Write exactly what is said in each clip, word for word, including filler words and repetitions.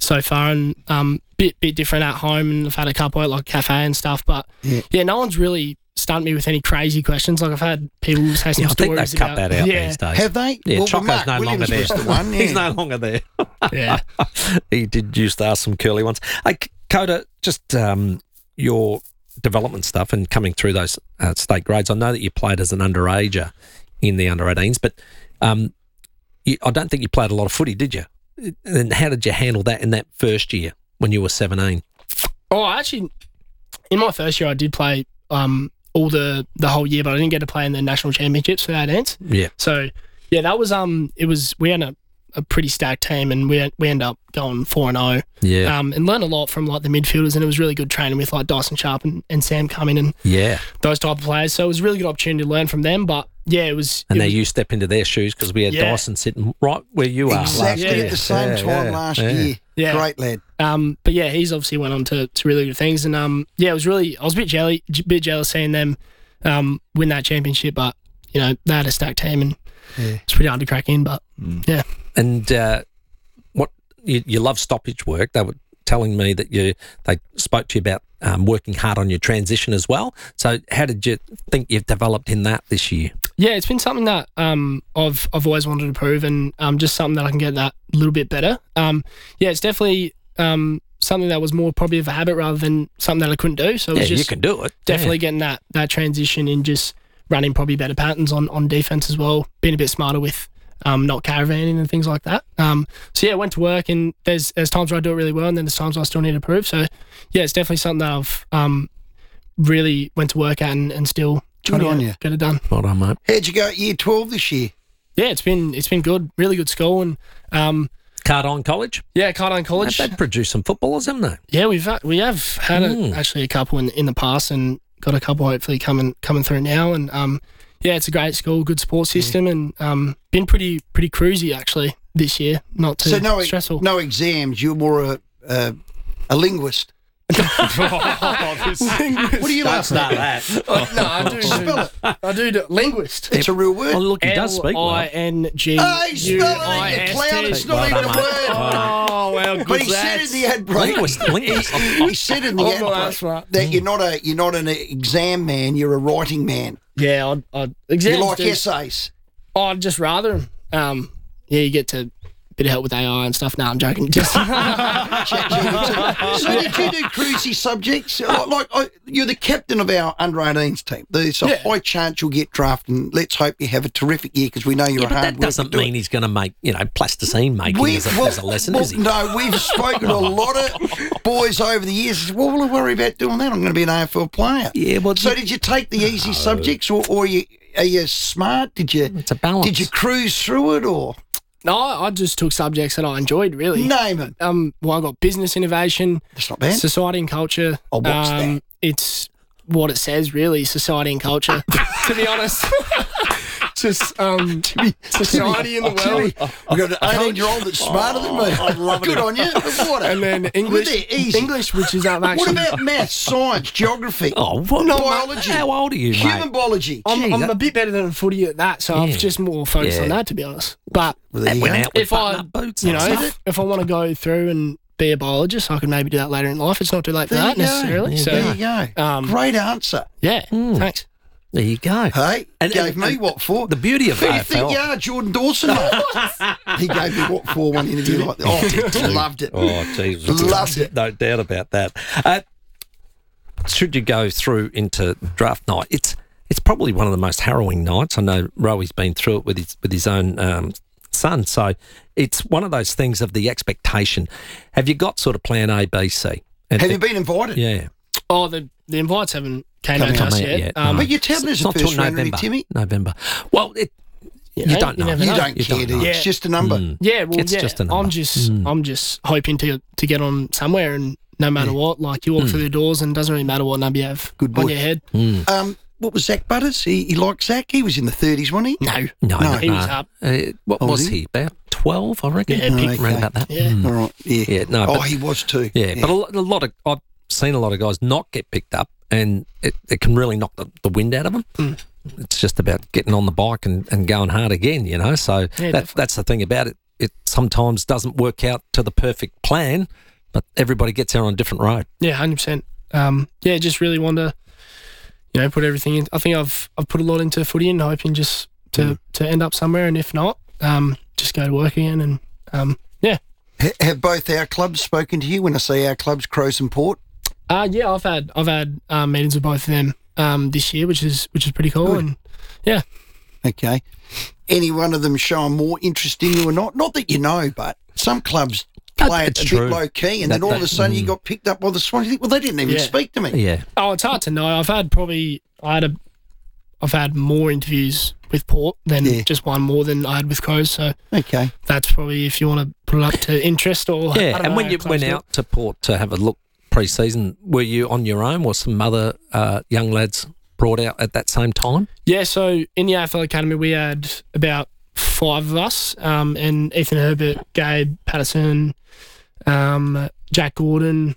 so far, and um, bit bit different at home, and I've had a couple at like cafe and stuff. But Yeah. yeah, no one's really stumped me with any crazy questions. Like I've had people say some Yeah, I think stories they've cut about that out yeah, these days. Have they? Yeah, well, Choco's Mark no longer Williams there. was the one. Yeah. He's no longer there. yeah. He did used to ask some curly ones. Hey, Coda, just um, your development stuff and coming through those uh, state grades. I know that you played as an underager in the under eighteens, but um, you, I don't think you played a lot of footy, did you? And how did you handle that in that first year when you were seventeen? Oh, actually, in my first year, I did play um, all the, the whole year, but I didn't get to play in the national championships for that ends. Yeah. So, yeah, that was um, it was we had a, a pretty stacked team, and we we ended up going four and zero. Yeah. Um, and learned a lot from like the midfielders, and it was really good training with like Dyson Sharp and, and Sam Cumming and Yeah. those type of players. So it was a really good opportunity to learn from them. But yeah, it was. And it now was, you step into their shoes because we had Yeah. Dyson sitting right where you are. last Exactly Yeah. at the same Yeah, time yeah, last yeah. year. Yeah. Great lad. Um, but yeah, he's obviously went on to, to really good things, and um, yeah, it was really. I was a bit jelly, j- bit jealous seeing them um win that championship, but you know they had a stacked team, and Yeah. it's pretty hard to crack in. But yeah, And uh, what you, you love stoppage work. They were telling me that you they spoke to you about um, working hard on your transition as well. So how did you think you've developed in that this year? yeah, it's been something that um I've I've always wanted to prove, and um just something that I can get that a little bit better. Um, yeah, it's definitely um something that was more probably of a habit rather than something that I couldn't do. So it Yeah, was you just can do it. definitely getting that that transition and just running probably better patterns on, on defense as well, being a bit smarter with um, not caravanning and things like that. Um, so yeah, went to work, and there's there's times where I do it really well, and then there's times where I still need to improve. So yeah, it's definitely something that I've um, really went to work at and, and still trying Good to on get, you. get it done. Well done, mate. How'd you go at year twelve this year? Yeah, it's been it's been good, really good school, and um, Cardine College. yeah, Cardine College. They've produced some footballers, haven't they? Yeah, we've had, we have had a, Mm. actually a couple in in the past, and got a couple hopefully coming coming through now. And um, yeah, it's a great school, good support system, and um, been pretty pretty cruisy actually this year. Not too So no, stressful. no exams. You're more a a, a linguist. What do you laugh at? that. no, I do. Spell it. I do. do linguist. It's a real word. Well, look, he does speak L I well. N G Hey, U spell I it, you S clown. T. It's not Well even a done, mate. word. Oh well, But good he said in the ad break. Linguist, linguist. He said in the Oh, ad well, break that's right. that you're not a you're not an exam man. You're a writing man. Yeah, I'd, I'd exams. You like do- essays. I'd just rather. Um, yeah, you get to bit of help with A I and stuff. No, I'm joking. Just So did you do cruisy subjects? Uh, Like uh, you're the captain of our under eighteens team. There's a Yeah. high chance you'll get drafted. And let's hope you have a terrific year because we know you're Yeah, a but hard that worker. doesn't Do it. mean he's going to make, you know, plasticine making We- as, a, well, as a lesson, well, is he? No, we've spoken to a lot of boys over the years. Well, we'll worry about doing that. I'm going to be an A F L player. Yeah, well, So did you take the easy subjects, or, or you, are you smart? Did you? it's a balance. Did you cruise through it, or no, I just took subjects that I enjoyed really. name it? Um, well, I got business innovation, That's not bad. society and culture. Oh, what's that? It's what it says, really. Society and culture. To be honest, just um, society in the world, We've got an eighteen-year-old that's smarter than me. I love it. Good on you. What? and then English. There, easy. English, which is um, actually. What about maths, science, geography? Oh, what? No, what- biology. How old are you, Human mate? biology. I'm, Gee, I'm that- a bit better than footy at that, so Yeah. I've just more focused Yeah. on that, to be honest. But Well, there That you went go. out with if I, button-up boots you and know, stuff. if, if I want to go through and be a biologist, I can maybe do that later in life. It's not too late for There that you go. necessarily. So, There you go. um, Great answer. yeah, thanks. There you go. Hey, And- gave and- me and what for? The beauty of Who do you A F L. think you are, Jordan Dawson? mate? He gave me what for one interview like that. Oh, loved it. Oh, Jesus. Loved it. No doubt about that. Uh, should you go through into draft night, it's it's probably one of the most harrowing nights. I know Rowy's been through it with his with his own um, son, so it's one of those things of the expectation. Have you got sort of plan A, B, C? And Have you been invited? Yeah. Oh, the the invites haven't came Come out to out us yet, yet. yet, Um, no. But you're telling us It's a not till first rounder, November. Timmy. November. Well, it, you, know, don't know. never You know. don't You care, don't do you? know. It's just a number. Mm. Yeah, well, It's yeah. just a number. I'm just, Mm. I'm just hoping to to get on somewhere, and no matter what, like you walk Mm. through the doors, and it doesn't really matter what number you have Good boy. on your head. Mm. Um, what was Zach Butters? He, he liked Zach. He was in the thirties, wasn't he? No, No, No, no, he was no. up. Uh, what Oh, was was he? he? About twelve, I reckon. Yeah, big- around about that. Yeah. Mm. All right. Yeah. Yeah, no, Oh, but- he was too. Yeah, but a lot, a lot of I've seen a lot of guys not get picked up, and it, it can really knock the, the wind out of them. It's just about getting on the bike and, and going hard again, you know. So Yeah, that, definitely. that's the thing about it. it sometimes doesn't work out to the perfect plan, but everybody gets there on a different road. Yeah, one hundred percent. Um, yeah, just really want to, you know, put everything in. I think I've I've put a lot into footy and hoping just to, mm. to end up somewhere, and if not, um, just go to work again. And um, yeah. H- have both our clubs spoken to you? When I say our clubs, Crows and Port. Uh yeah, I've had I've had um, meetings with both of them um, this year, which is which is pretty cool. Good. And yeah. Okay. Any one of them showing more interest in you or not? Not that you know, but some clubs play it a true. bit low key, and that, then all that, of a sudden mm. you got picked up by the Swans. You think, well, they didn't even yeah. speak to me. Yeah. Oh, it's hard to know. I've had probably I had a I've had more interviews with Port than Yeah. just one more than I had with Crows. So Okay. that's probably if you want to put it up to interest or I Yeah, don't and know when how you close went to it. out to Port to have a look pre-season, were you on your own or some other uh, young lads brought out at that same time? Yeah, so in the A F L Academy we had about five of us, um, and Ethan Herbert, Gabe Patterson, um, Jack Gordon,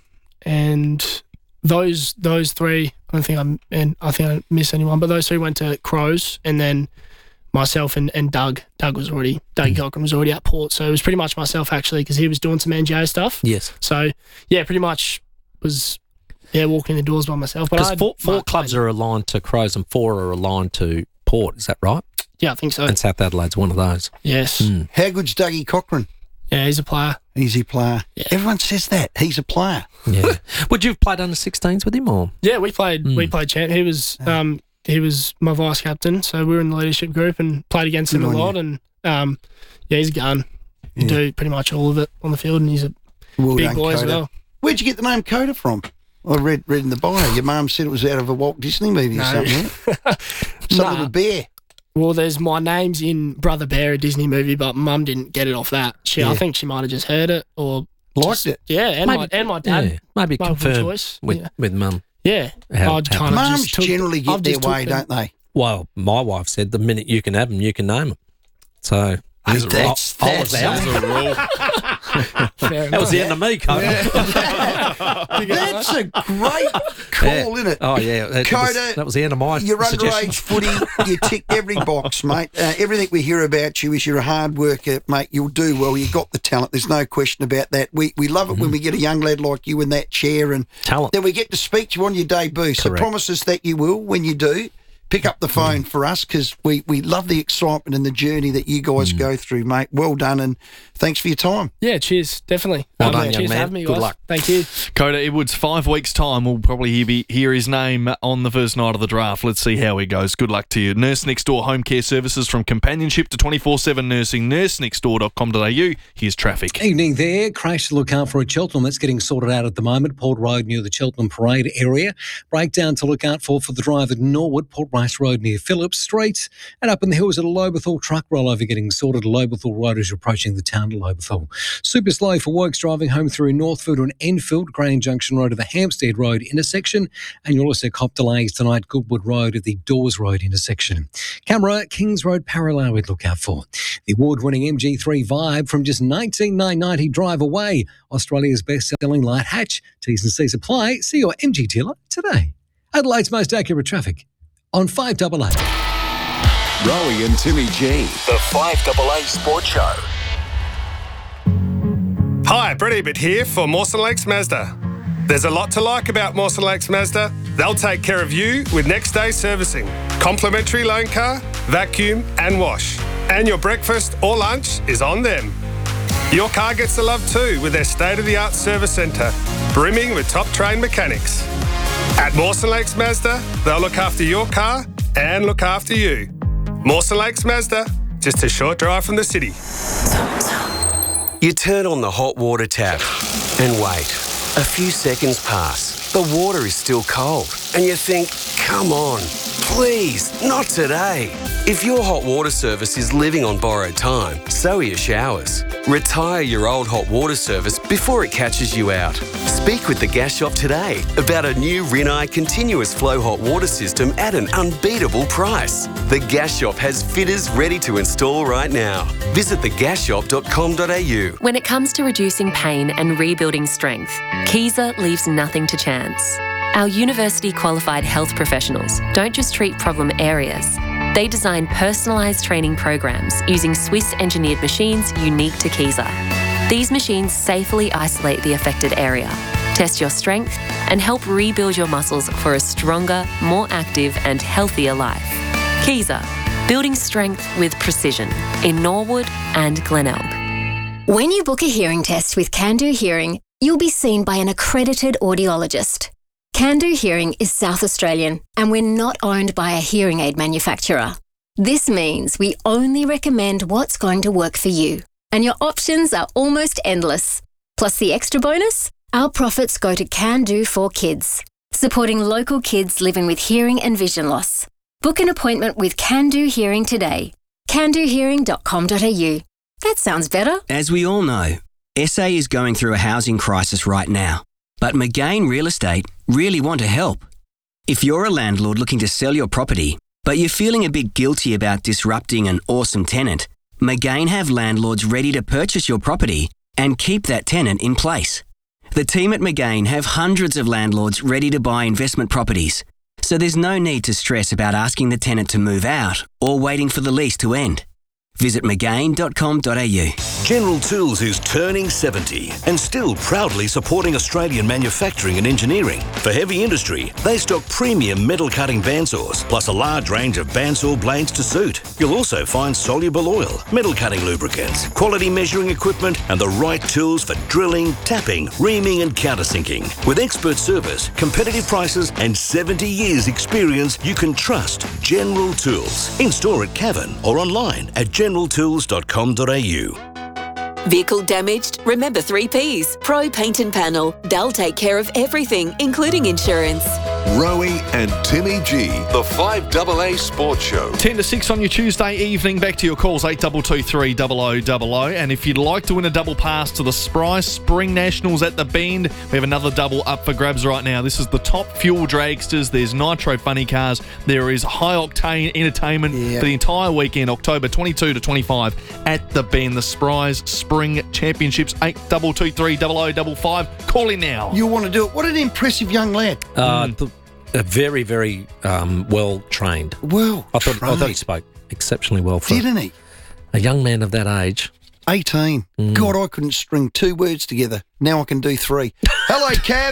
and those those three. I don't think I'm, and I think I missed anyone, but those three went to Crows, and then myself and, and Doug. Doug was already Doug Cochran was already at Port, so it was pretty much myself actually because he was doing some N G A stuff. Yes. So yeah, pretty much was yeah walking the doors by myself. But Because I four, four clubs are aligned to Crows and four are aligned to Port. Is that right? Yeah, I think so. And South Adelaide's one of those. Yes. Mm. How good's Dougie Cochran? Yeah, he's a player. Easy player. Yeah. Everyone says that. He's a player. Yeah. Would you have played under sixteens with him or? Yeah, we played. Mm. We played champ. He was um he was my vice captain, so we were in the leadership group and played against Good him a on lot. you. And um yeah, he's a gun. He Yeah. do pretty much all of it on the field, and he's a Well big done, boy as Coda. well. Where'd you get the name Coda from? I read read in the bio. Your mum said it was out of a Walt Disney movie or No. something. Yeah? Some Nah. little bear. Well, there's my name's in Brother Bear, a Disney movie, but Mum didn't get it off that. She, Yeah. I think she might have just heard it or Liked just- it. Yeah, and my and my dad. Yeah, maybe multiple confirm choice. with, Yeah. with mum. Yeah, How- I how- kind of Mums just took, generally get I've their just took way, them. don't they? Well, my wife said the minute you can have them, you can name them. So Hey, Is it that's I- I was that's, out. There's a rule. Fair that was enough. the end of me, Coda. that's a great call, Yeah. isn't it? Oh, yeah. That, Coda, was, that was the end of my You're suggestion. underage footy. You ticked every box, mate. Uh, everything we hear about you is you're a hard worker, mate. You'll do well. You've got the talent. There's no question about that. We we love it Mm-hmm. when we get a young lad like you in that chair, and Talent. then we get to speak to you on your debut. So Correct. promise us that you will when you do. Pick up the phone for us because we, we love the excitement and the journey that you guys Mm. go through, mate. Well done, and thanks for your time. Yeah, cheers, definitely. Well Um, done, young cheers for man. having me, Good guys. luck. Thank you. Coda Edwards, five weeks' time, we'll probably hear, be, hear his name on the first night of the draft. Let's see how he goes. Good luck to you. Nurse Next Door Home Care Services, from companionship to twenty-four seven nursing. nurse next door dot com dot a u. Here's traffic. Evening there. Crash to look out for at Cheltenham. That's getting sorted out at the moment. Port Road near the Cheltenham Parade area. Breakdown to look out for for the drive at Norwood. Port Rice Road near Phillips Street. And up in the hills at Lobethal, truck rollover getting sorted. Lobethal Road is approaching the town of Lobethal. Super slow for works driving home through Northfield and Enfield. Grand Junction Road at the Hampstead Road intersection. And you'll also cop delays tonight. Goodwood Road at the Dawes Road intersection. Camera, Kings Road parallel we'd look out for. The award-winning M G three Vibe from just nineteen thousand nine hundred ninety drive away. Australia's best-selling light hatch. T's and C's apply. See your M G dealer today. Adelaide's most accurate traffic on five double eight. Rowie and Timmy G. The five double A Sports Show. Hi, Brett Ebert here for Mawson Lakes Mazda. There's a lot to like about Mawson Lakes Mazda. They'll take care of you with next day servicing, complimentary loan car, vacuum and wash. And your breakfast or lunch is on them. Your car gets the love too with their state-of-the-art service centre, brimming with top-trained mechanics. At Mawson Lakes Mazda, they'll look after your car and look after you. Mawson Lakes Mazda, just a short drive from the city. You turn on the hot water tap and wait. A few seconds pass. The water is still cold and you think, come on, please, not today. If your hot water service is living on borrowed time, so are your showers. Retire your old hot water service before it catches you out. Speak with the Gas Shop today about a new Rinnai continuous flow hot water system at an unbeatable price. The Gas Shop has fitters ready to install right now. Visit the gas shop dot com dot a u. When it comes to reducing pain and rebuilding strength, Kiesa leaves nothing to chance. Our university-qualified health professionals don't just treat problem areas, They design personalised training programs using Swiss-engineered machines unique to Kiesa. These machines safely isolate the affected area, test your strength, and help rebuild your muscles for a stronger, more active and healthier life. Kiesa, building strength with precision in Norwood and Glenelg. When you book a hearing test with Can-Do Hearing, you'll be seen by an accredited audiologist. Can-Do Hearing is South Australian, and we're not owned by a hearing aid manufacturer. This means we only recommend what's going to work for you, and your options are almost endless. Plus the extra bonus, our profits go to Can-Do for Kids, supporting local kids living with hearing and vision loss. Book an appointment with Can-Do Hearing today. can do hearing dot com dot a u. That sounds better. As we all know, S A is going through a housing crisis right now. But Magain Real Estate really want to help. If you're a landlord looking to sell your property, but you're feeling a bit guilty about disrupting an awesome tenant, Magain have landlords ready to purchase your property and keep that tenant in place. The team at Magain have hundreds of landlords ready to buy investment properties, so there's no need to stress about asking the tenant to move out or waiting for the lease to end. Visit magain dot com dot a u. General Tools is turning seventy and still proudly supporting Australian manufacturing and engineering. For heavy industry, they stock premium metal cutting bandsaws, plus a large range of bandsaw blades to suit. You'll also find soluble oil, metal cutting lubricants, quality measuring equipment, and the right tools for drilling, tapping, reaming, and countersinking. With expert service, competitive prices, and seventy years experience, you can trust General Tools. In store at Cavan or online at general tools dot com dot a u. Vehicle damaged? Remember three Ps. Pro Paint and Panel. They'll take care of everything, including insurance. Rowie and Timmy G, the five A A Sports Show. ten to six on your Tuesday evening. Back to your calls, eight two two three zero zero zero zero. And if you'd like to win a double pass to the Spry Spring Nationals at the Bend, we have another double up for grabs right now. This is the top fuel dragsters. There's Nitro Funny Cars. There is high octane entertainment Yeah. for the entire weekend, October twenty-second to twenty-fifth at the Bend. The Spry's Spring Championships, eight two two three zero zero zero five. Call in now. You want to do it? What an impressive young lad. Uh, the, uh, very, very um, well trained. Well, I thought, I thought he trained. spoke exceptionally well for Didn't he? a young man of that age. eighteen. Mm. God, I couldn't string two words together. Now I can do three. Hello, Cav.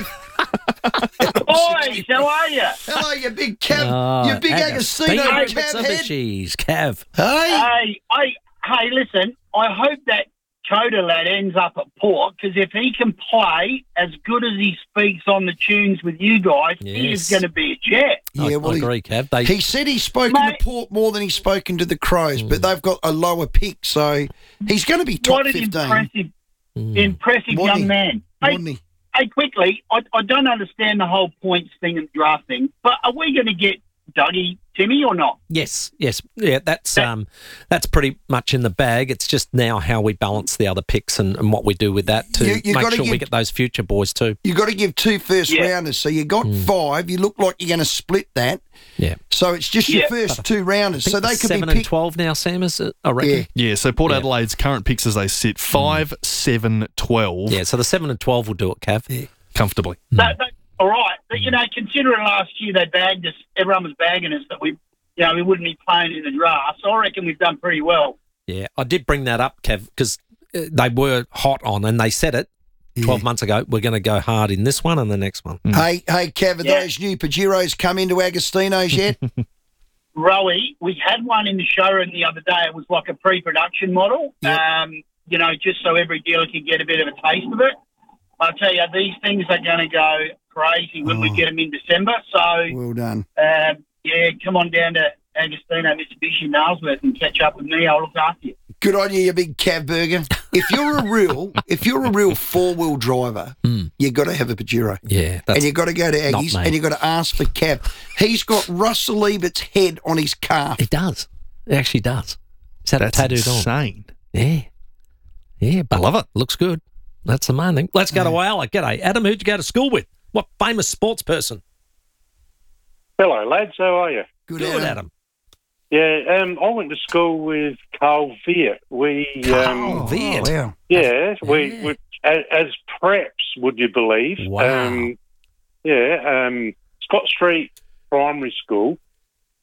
Boys, how are you? Hello, you big Cav. Oh, you big Agostino Agostino Cav head. Mitsubishi's, Cav. Hey. Hey, I, hey, listen, I hope that Coda lad ends up at Port, because if he can play as good as he speaks on the tunes with you guys, he is Yes. going to be a jet. I, Yeah, well, I he- agree, Cav. They, He said he's spoken Mate. to Port more than he's spoken to the Crows, but they've got a lower pick, so he's going to be top What an fifteen. impressive, Mm. impressive Wasn't he? young man. Hey, Wasn't he? hey, quickly, I, I don't understand the whole points thing and draft thing, but are we going to get Dougie, Timmy, or not? Yes, yes, yeah. That's um, that's pretty much in the bag. It's just now how we balance the other picks and, and what we do with that to You- you make gotta sure we give- get those future boys too. You've got to give two first Yeah. rounders. So you got Mm. five. You look like you're going to split that. Yeah, So it's just your Yeah. first two rounders. I think So they the could seven be and picked. twelve now. Sam is it? I reckon. Yeah. Yeah, so Port Yeah. Adelaide's current picks as they sit, five, seven, twelve, Yeah, so the seven and twelve will do it, Cav. comfortably. That, that, all right, but you know, considering last year they bagged us, everyone was bagging us that we, you know, we wouldn't be playing in the draft. So I reckon we've done pretty well. Yeah, I did bring that up, Kev, because uh, they were hot on, and they said it twelve months ago. We're going to go hard in this one and the next one. Hey, hey, Kev, have Yeah. those new Pajeros come into Agostino's yet? Rowie, we had one in the showroom the other day. It was like a pre-production model, Yep. um, you know, just so every dealer could get a bit of a taste of it. I tell you, these things are going to go crazy when we Oh. get them in December. So, Well done. um, yeah, come on down to Agostino Mitsubishi Nailsworth and catch up with me. I'll look after you. Good on you, you big Cav Burger. If you're a real, if you're a real four wheel driver, Mm. you got to have a Pajero. Yeah, that's And you got to go to not Aggies me. and you got to ask for Cav. He's got Russell Ebert's head on his calf. it does. It actually does. Is that That's tattooed on? insane. Yeah, yeah, but I love it. Looks good. That's the main thing. Let's go to Wowler. G'day, Adam. Who'd you go to school with? What famous sports person? Hello, lads. How are you? Good, Good, Adam. Adam. Yeah, um, I went to school with Carl Viet. We, Carl um, Viet. Wow. yeah, we, Yeah. we as, as preps, would you believe? Wow. Um, yeah, um, Scott Street Primary School.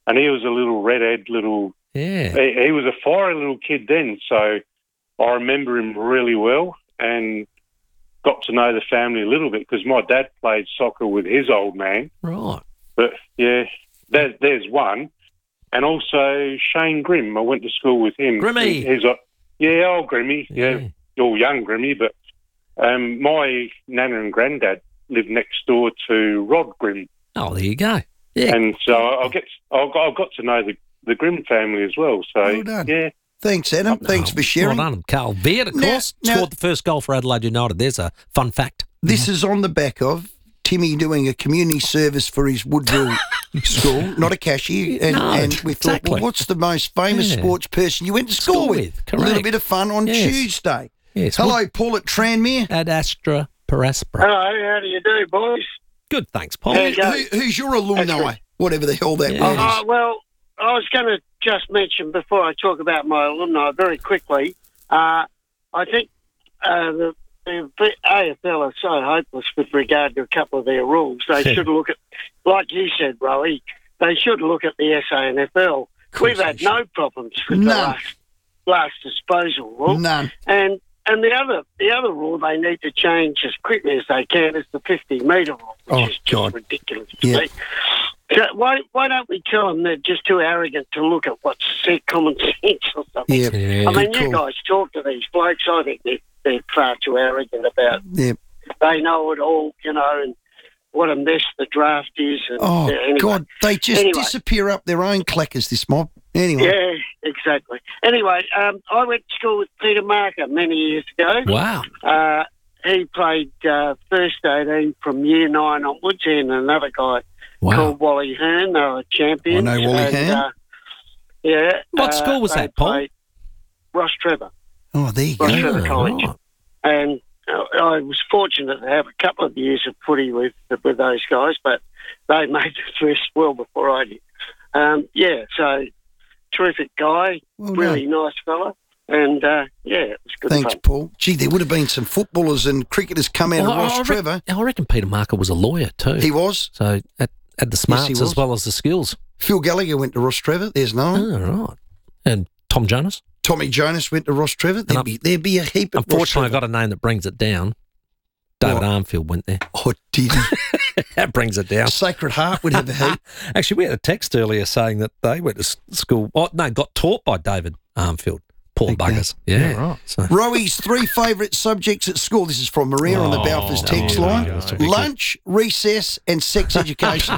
and he was a little redhead, little. Yeah. He, he was a fiery little kid then, so I remember him really well and got to know the family a little bit because my dad played soccer with his old man. Right. But, yeah, there, there's one. And also Shane Grimm. I went to school with him. Grimmy. He, he's a, yeah, old Grimmy. Yeah, Yeah. all young Grimmy. But um, my nana and granddad lived next door to Rod Grimm. Oh, there you go. Yeah. And so I get, I got, I got to know the, the Grimm family as well. So, Well done. yeah. Thanks, Adam. Thanks for sharing. Well done. Carl Beard, of Now- course, now- scored the first goal for Adelaide United. There's a fun fact. This is on the back of Timmy doing a community service for his Woodville school, not a cashier. And, No, and we thought, exactly. well, what's the most famous Yeah. sports person you went to school, School with? with, A little correct. bit of fun on Yes. Tuesday. Yes. Hello, Paul at Tranmere. Ad Astra Paraspora. Hello, how do you do, boys? Good, thanks, Paul. There you go. Who, who's your alumni? Whatever the hell that Yeah. word is. Uh, well, I was going to just mention before I talk about my alumni very quickly. Uh, I think uh, the, the A F L are so hopeless with regard to a couple of their rules. They should look at, like you said, Rowie, they should look at the S A N F L. We've had no problems with the None. last, last disposal rule. None. And and the other the other rule they need to change as quickly as they can is the fifty metre rule, which Oh, is just God. ridiculous to Yeah. me. So why why don't we tell them they're just too arrogant to look at what's their common sense or something? Yeah, Yeah. I mean, good you call. guys talk to these blokes. I think they're, they're far too arrogant about. Yeah. They know it all, you know, and what a mess the draft is. And, Oh, uh, anyway. God. They just Anyway. disappear up their own clackers, this mob. Anyway. Yeah, exactly. Anyway, um, I went to school with Peter Marker many years ago. Wow. Uh, he played uh, first eighteen from year nine onwards, and another guy Wow. called Wally Hearn. They were champions. I know Wally and, Hearn. Uh, yeah. What uh, school was they that, Paul? played Ross Trevor. Oh, there you Ross go. Trevor Oh, College. right. And uh, I was fortunate to have a couple of years of footy with with those guys, but they made the first well before I did. Um, yeah, so terrific guy, Well really nice fella, and uh, yeah, it was good Thanks, fun. Paul. Gee, there would have been some footballers and cricketers come out Well, of I- Ross I, reckon, Trevor. I reckon Peter Marker was a lawyer too. He was. So had, had the smarts he as was. well as the skills. Phil Gallagher went to Ross Trevor. There's no one. Oh, right. And Tom Jonas. Tommy Jonas went to Ross Trevor. There'd I'm- be, there'd be a heap of Ross Unfortunately, I Trevor. got a name that brings it down. David What? Armfield went there. Oh, did he? That brings it down. Sacred Heart would have a heap. Actually, we had a text earlier saying that they went to s- school. Oh, no, got taught by David Armfield. Poor Think buggers. that. Yeah, Yeah, right. So, Rowie's three favourite subjects at school. This is from Maria on the Oh, Balfour's text no, line. no, that's ridiculous. Lunch, recess, and sex education.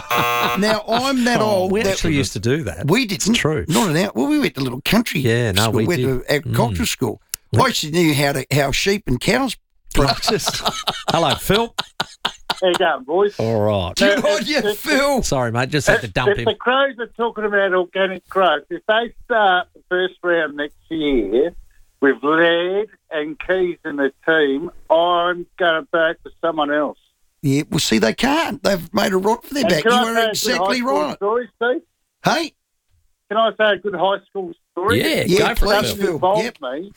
Now, I'm that old. we that actually used to do that. We didn't. true. Not an out. Well, we went to little country. Yeah, no, school. we went did. to agricultural Mm. school. I actually knew how to how sheep and cows practice. Hello, Phil. How you going, boys? All right. Good on you, Phil. Sorry, mate. Just had to dump if him. the Crows are talking about organic growth, if they start the first round next year with Laird and Keys in the team, I'm going to back for someone else. Yeah, well, see, they can't. They've made a rot for their And back. can You I say a are good exactly high school right. Story, Steve? Hey? Can I say a good high school story? Yeah, Yeah, go for please, it, Phil. Phil. Involved Yep. me.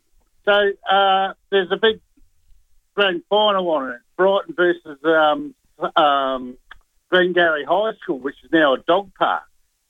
So uh, there's a big grand final on it. Brighton versus um, um, Glengarry High School, which is now a dog park.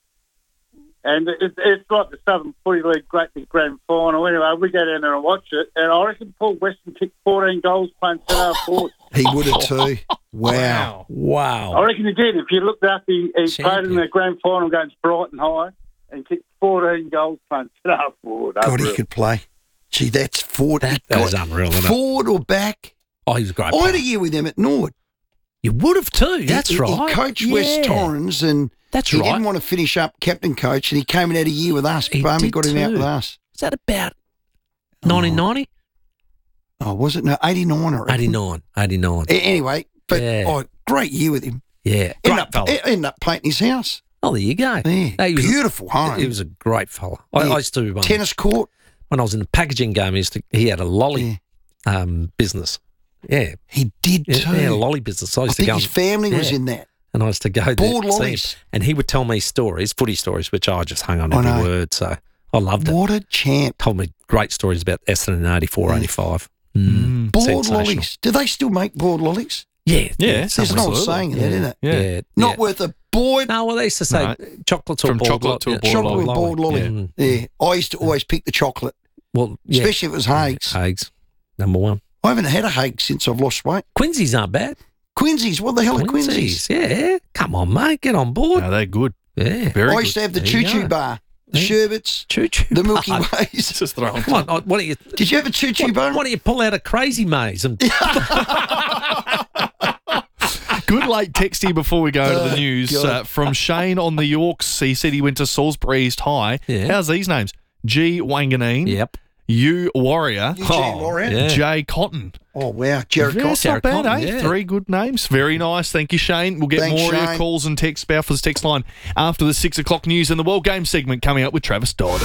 And it's, it's like the Southern Footy League Great Big Grand Final. Anyway, we go down there and watch it, and I reckon Paul Weston kicked fourteen goals playing centre forward. He would have too. Wow. I Wow. reckon he did. If you looked up, he, he played in Champion. the grand final against Brighton High and kicked fourteen goals playing centre forward. God, he Unreal. could play. Gee, that's forward. That, that is unreal, isn't it? Forward or back? Oh, he was a great. I had player. a year with him at Norwood. You would have too. That's he, right. He coached yeah. West Torrens and That's he right. didn't want to finish up captain coach and he came and had a year with us. He Barmy did got him out too. with us. Is that about nineteen ninety? Oh, was it? No, eighty-nine, I reckon. eighty-nine. eighty-nine. A- Anyway, but Yeah. oh, great year with him. Yeah. Ended Great up, fella. e- ended up painting his house. Oh, there you go. Yeah. No, he was a- Beautiful home. He was a great fella. I, Yeah. I used to um, Tennis court. when I was in the packaging game. He used to. He had a lolly um, business. Yeah, he did yeah, too. He had a lolly business. So I I used think to go. his and- family was yeah. in that. And I used to go there Board to see him. lollies. And he would tell me stories, footy stories, which I just hung on I every know. word. So I loved it. What a champ. Told me great stories about Essendon in eighty-four, Yeah. eighty-five. Mm. Board Sensational. lollies. Do they still make board lollies? Yeah, Yeah, There's no absolutely. saying that, yeah, isn't it? Yeah. yeah, Not yeah. worth a boy. No, well, they used to say No. chocolates or From boiled chocolate to a lolly. boiled Chocolate lolly. with boiled lolly. Yeah. Yeah. I used to always pick the chocolate, Well, yeah. especially if it was Hague's. Hague's, number one. I haven't had a Hague since I've lost weight. Quincy's aren't bad. Quincy's, what the hell are Quincy's? Yeah. Come on, mate. Get on board. No, they're good. Yeah. Very I good. used to have the There you choo-choo go. bar, the sherbets, Choo-choo the Milky bar. Ways. Just throw 'em. Come on, why don't you... Did you have a choo-choo Why, bar? why don't you pull out a crazy maze and... Good late text here before we go to the Oh, news God. uh, from Shane on the Yorks. He said he went to Salisbury East High. Yeah. How's these names? G. Wanganeen. Yep. U. Warrior. Eugene Warrior. yeah. J. Cotton. Oh, wow. Jared Yeah, Cotton. it's not bad, Cotton, eh? yeah. Three good names. Very nice. Thank you, Shane. We'll get Thanks, more of your Shane. calls and texts about for this text line after the six o'clock news and the World Game segment coming up with Travis Dodd.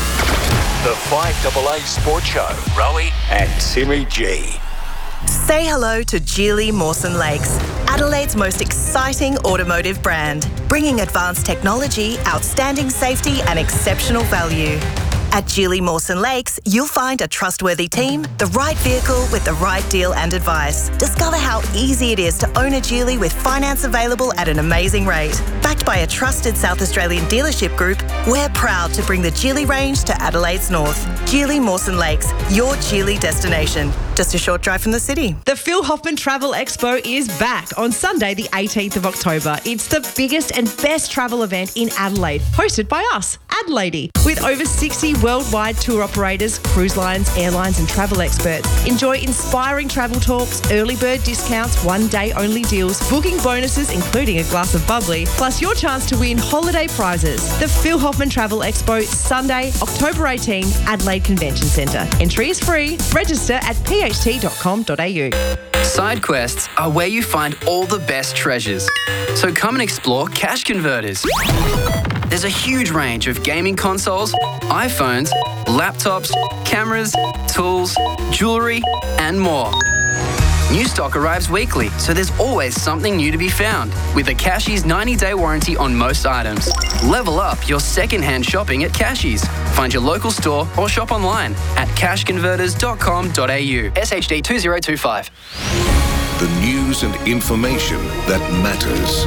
The five A A Sports Show. Rowie and Timmy G. Say hello to Geely Mawson Lakes, Adelaide's most exciting automotive brand, bringing advanced technology, outstanding safety and exceptional value. At Geely Mawson Lakes, you'll find a trustworthy team, the right vehicle with the right deal and advice. Discover how easy it is to own a Geely with finance available at an amazing rate. Backed by a trusted South Australian dealership group, we're proud to bring the Geely range to Adelaide's north. Geely Mawson Lakes, your Geely destination. Just a short drive from the city. The Phil Hoffman Travel Expo is back on Sunday, the eighteenth of October. It's the biggest and best travel event in Adelaide, hosted by us, Adelaide, with over sixty worldwide tour operators, cruise lines, airlines and travel experts. Enjoy inspiring travel talks, early bird discounts, one-day only deals, booking bonuses including a glass of bubbly, plus your chance to win holiday prizes. The Phil Hoffman Travel Expo, Sunday, October eighteenth, Adelaide Convention Centre. Entry is free. Register at p h t dot com dot a u. Side quests are where you find all the best treasures. So come and explore Cash Converters. There's a huge range of gaming consoles, iPhones, laptops, cameras, tools, jewellery, and more. New stock arrives weekly, so there's always something new to be found. With a Cashies ninety-day warranty on most items. Level up your second-hand shopping at Cashies. Find your local store or shop online at cash converters dot com dot a u. S H D two zero two five. The news and information that matters.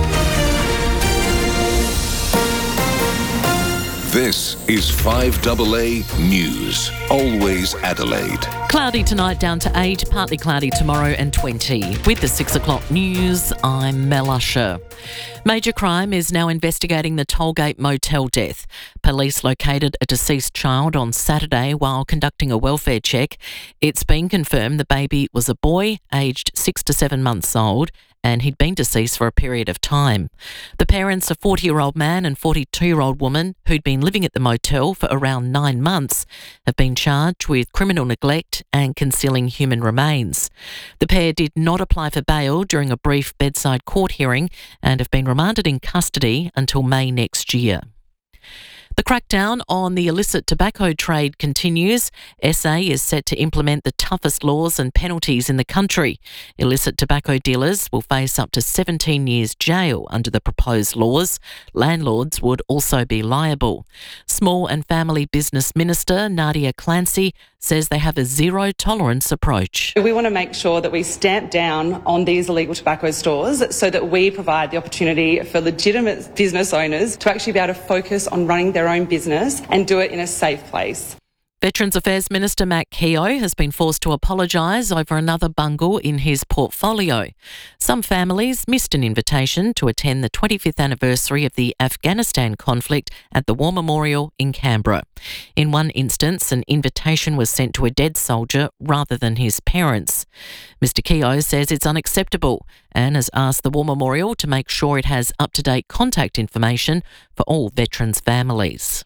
This is five A A News. Always Adelaide. Cloudy tonight, down to eight, partly cloudy tomorrow and twenty. With the six o'clock news, I'm Mel Usher. Major Crime is now investigating the Tollgate motel death. Police located a deceased child on Saturday while conducting a welfare check. It's been confirmed the baby was a boy, aged six to seven months old, and he'd been deceased for a period of time. The parents, a forty-year-old man and forty-two-year-old woman who'd been living at the motel for around nine months, have been charged with criminal neglect and concealing human remains. The pair did not apply for bail during a brief bedside court hearing and have been remanded in custody until May next year. The crackdown on the illicit tobacco trade continues. S A is set to implement the toughest laws and penalties in the country. Illicit tobacco dealers will face up to seventeen years jail under the proposed laws. Landlords would also be liable. Small and Family Business Minister Nadia Clancy says they have a zero tolerance approach. We want to make sure that we stamp down on these illegal tobacco stores so that we provide the opportunity for legitimate business owners to actually be able to focus on running their own business and do it in a safe place. Veterans Affairs Minister Matt Keogh has been forced to apologise over another bungle in his portfolio. Some families missed an invitation to attend the twenty-fifth anniversary of the Afghanistan conflict at the War Memorial in Canberra. In one instance, an invitation was sent to a dead soldier rather than his parents. Mister Keogh says it's unacceptable and has asked the War Memorial to make sure it has up-to-date contact information for all veterans' families.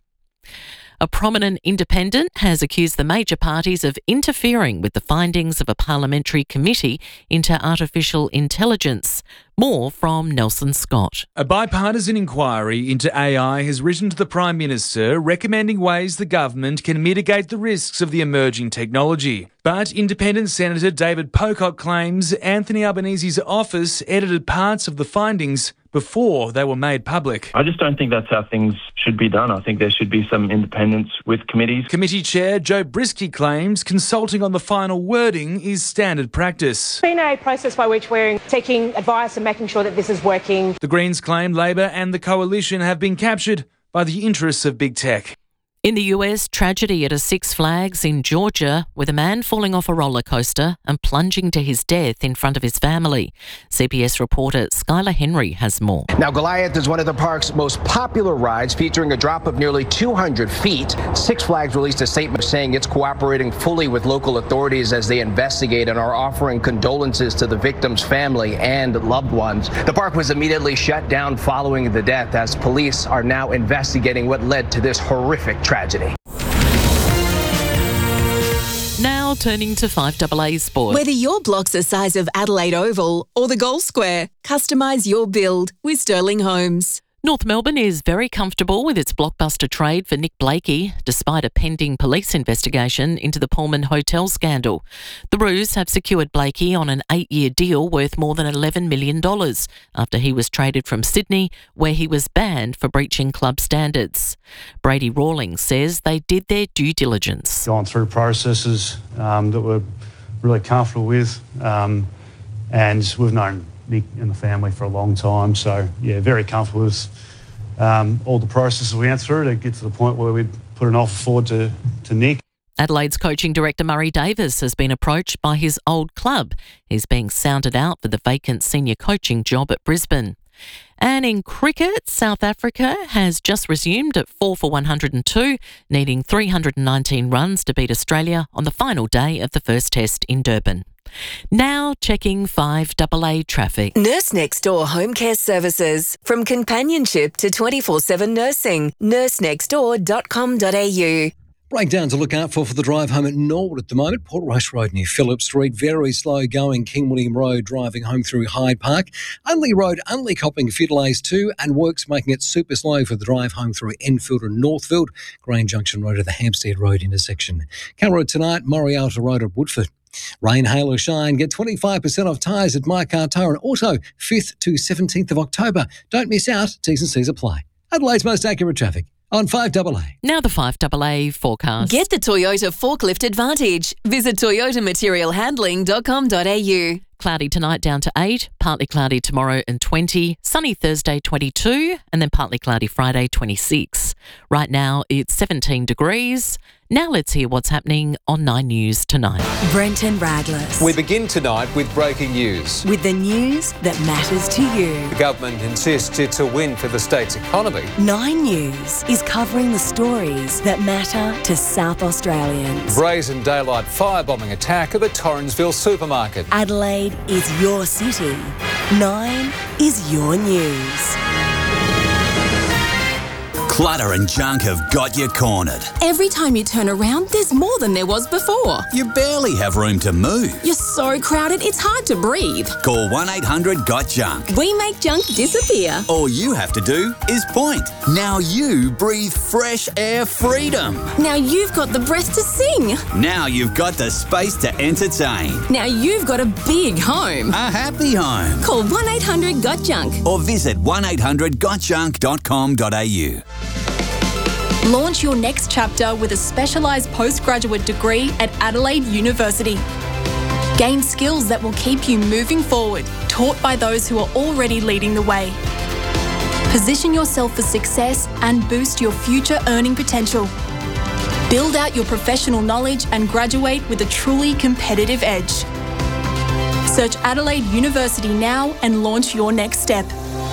A prominent independent has accused the major parties of interfering with the findings of a parliamentary committee into artificial intelligence. More from Nelson Scott. A bipartisan inquiry into A I has written to the Prime Minister recommending ways the government can mitigate the risks of the emerging technology. But Independent Senator David Pocock claims Anthony Albanese's office edited parts of the findings before they were made public. I just don't think that's how things should be done. I think there should be some independence with committees. Committee Chair Joe Brisky claims consulting on the final wording is standard practice. It's been a process by which we're taking advice and making sure that this is working. The Greens claim Labor and the Coalition have been captured by the interests of big tech. In the U S, tragedy at a Six Flags in Georgia with a man falling off a roller coaster and plunging to his death in front of his family. C B S reporter Skylar Henry has more. Now, Goliath is one of the park's most popular rides, featuring a drop of nearly two hundred feet. Six Flags released a statement saying it's cooperating fully with local authorities as they investigate and are offering condolences to the victim's family and loved ones. The park was immediately shut down following the death, as police are now investigating what led to this horrific tragedy. Tragedy. Now turning to five A A Sport. Whether your block's the size of Adelaide Oval or the Gold Square, customise your build with Sterling Homes. North Melbourne is very comfortable with its blockbuster trade for Nick Blakey, despite a pending police investigation into the Pullman Hotel scandal. The Roos have secured Blakey on an eight-year deal worth more than eleven million dollars after he was traded from Sydney, where he was banned for breaching club standards. Brady Rawlings says they did their due diligence. Gone through processes um, that we're really comfortable with, um, and we've known Nick and the family for a long time, so yeah, very comfortable with um, all the processes we went through to get to the point where we'd put an offer forward to, to Nick. Adelaide's coaching director Murray Davis has been approached by his old club. He's being sounded out for the vacant senior coaching job at Brisbane. And in cricket, South Africa has just resumed at four for one hundred two, needing three hundred nineteen runs to beat Australia on the final day of the first test in Durban. Now checking five A A traffic. Nurse Next Door Home Care Services. From companionship to twenty-four seven nursing. nurse next door dot com dot a u. Breakdown to look out for for the drive home at Norwood at the moment. Port Rush Road near Phillip Street. Very slow going. King William Road driving home through Hyde Park. Unley Road, Unley copping few delays too, and works making it super slow for the drive home through Enfield and Northfield. Grange Junction Road at the Hampstead Road intersection. Camera Road tonight, Morialta Road at Woodford. Rain, hail or shine, get twenty-five percent off tyres at My Car Tyre and Auto, fifth to seventeenth of October. Don't miss out, T's and C's apply. Adelaide's most accurate traffic on five A A. Now the five A A forecast. Get the Toyota Forklift Advantage. Visit toyota material handling dot com dot a u. Cloudy tonight down to eight, partly cloudy tomorrow and twenty, sunny Thursday twenty-two, and then partly cloudy Friday twenty-six. Right now it's seventeen degrees. Now let's hear what's happening on Nine News tonight. Brenton Radless. We begin tonight with breaking news. With the news that matters to you. The government insists it's a win for the state's economy. Nine News is covering the stories that matter to South Australians. Brazen daylight firebombing attack of a Torrensville supermarket. Adelaide is your city. Nine is your news. Clutter and junk have got you cornered. Every time you turn around, there's more than there was before. You barely have room to move. You're so crowded, it's hard to breathe. Call one eight hundred got junk. We make junk disappear. All you have to do is point. Now you breathe fresh air freedom. Now you've got the breath to sing. Now you've got the space to entertain. Now you've got a big home. A happy home. Call one eight hundred got junk. Or visit one eight hundred got junk dot com dot a u. Launch your next chapter with a specialised postgraduate degree at Adelaide University. Gain skills that will keep you moving forward, taught by those who are already leading the way. Position yourself for success and boost your future earning potential. Build out your professional knowledge and graduate with a truly competitive edge. Search Adelaide University now and launch your next step.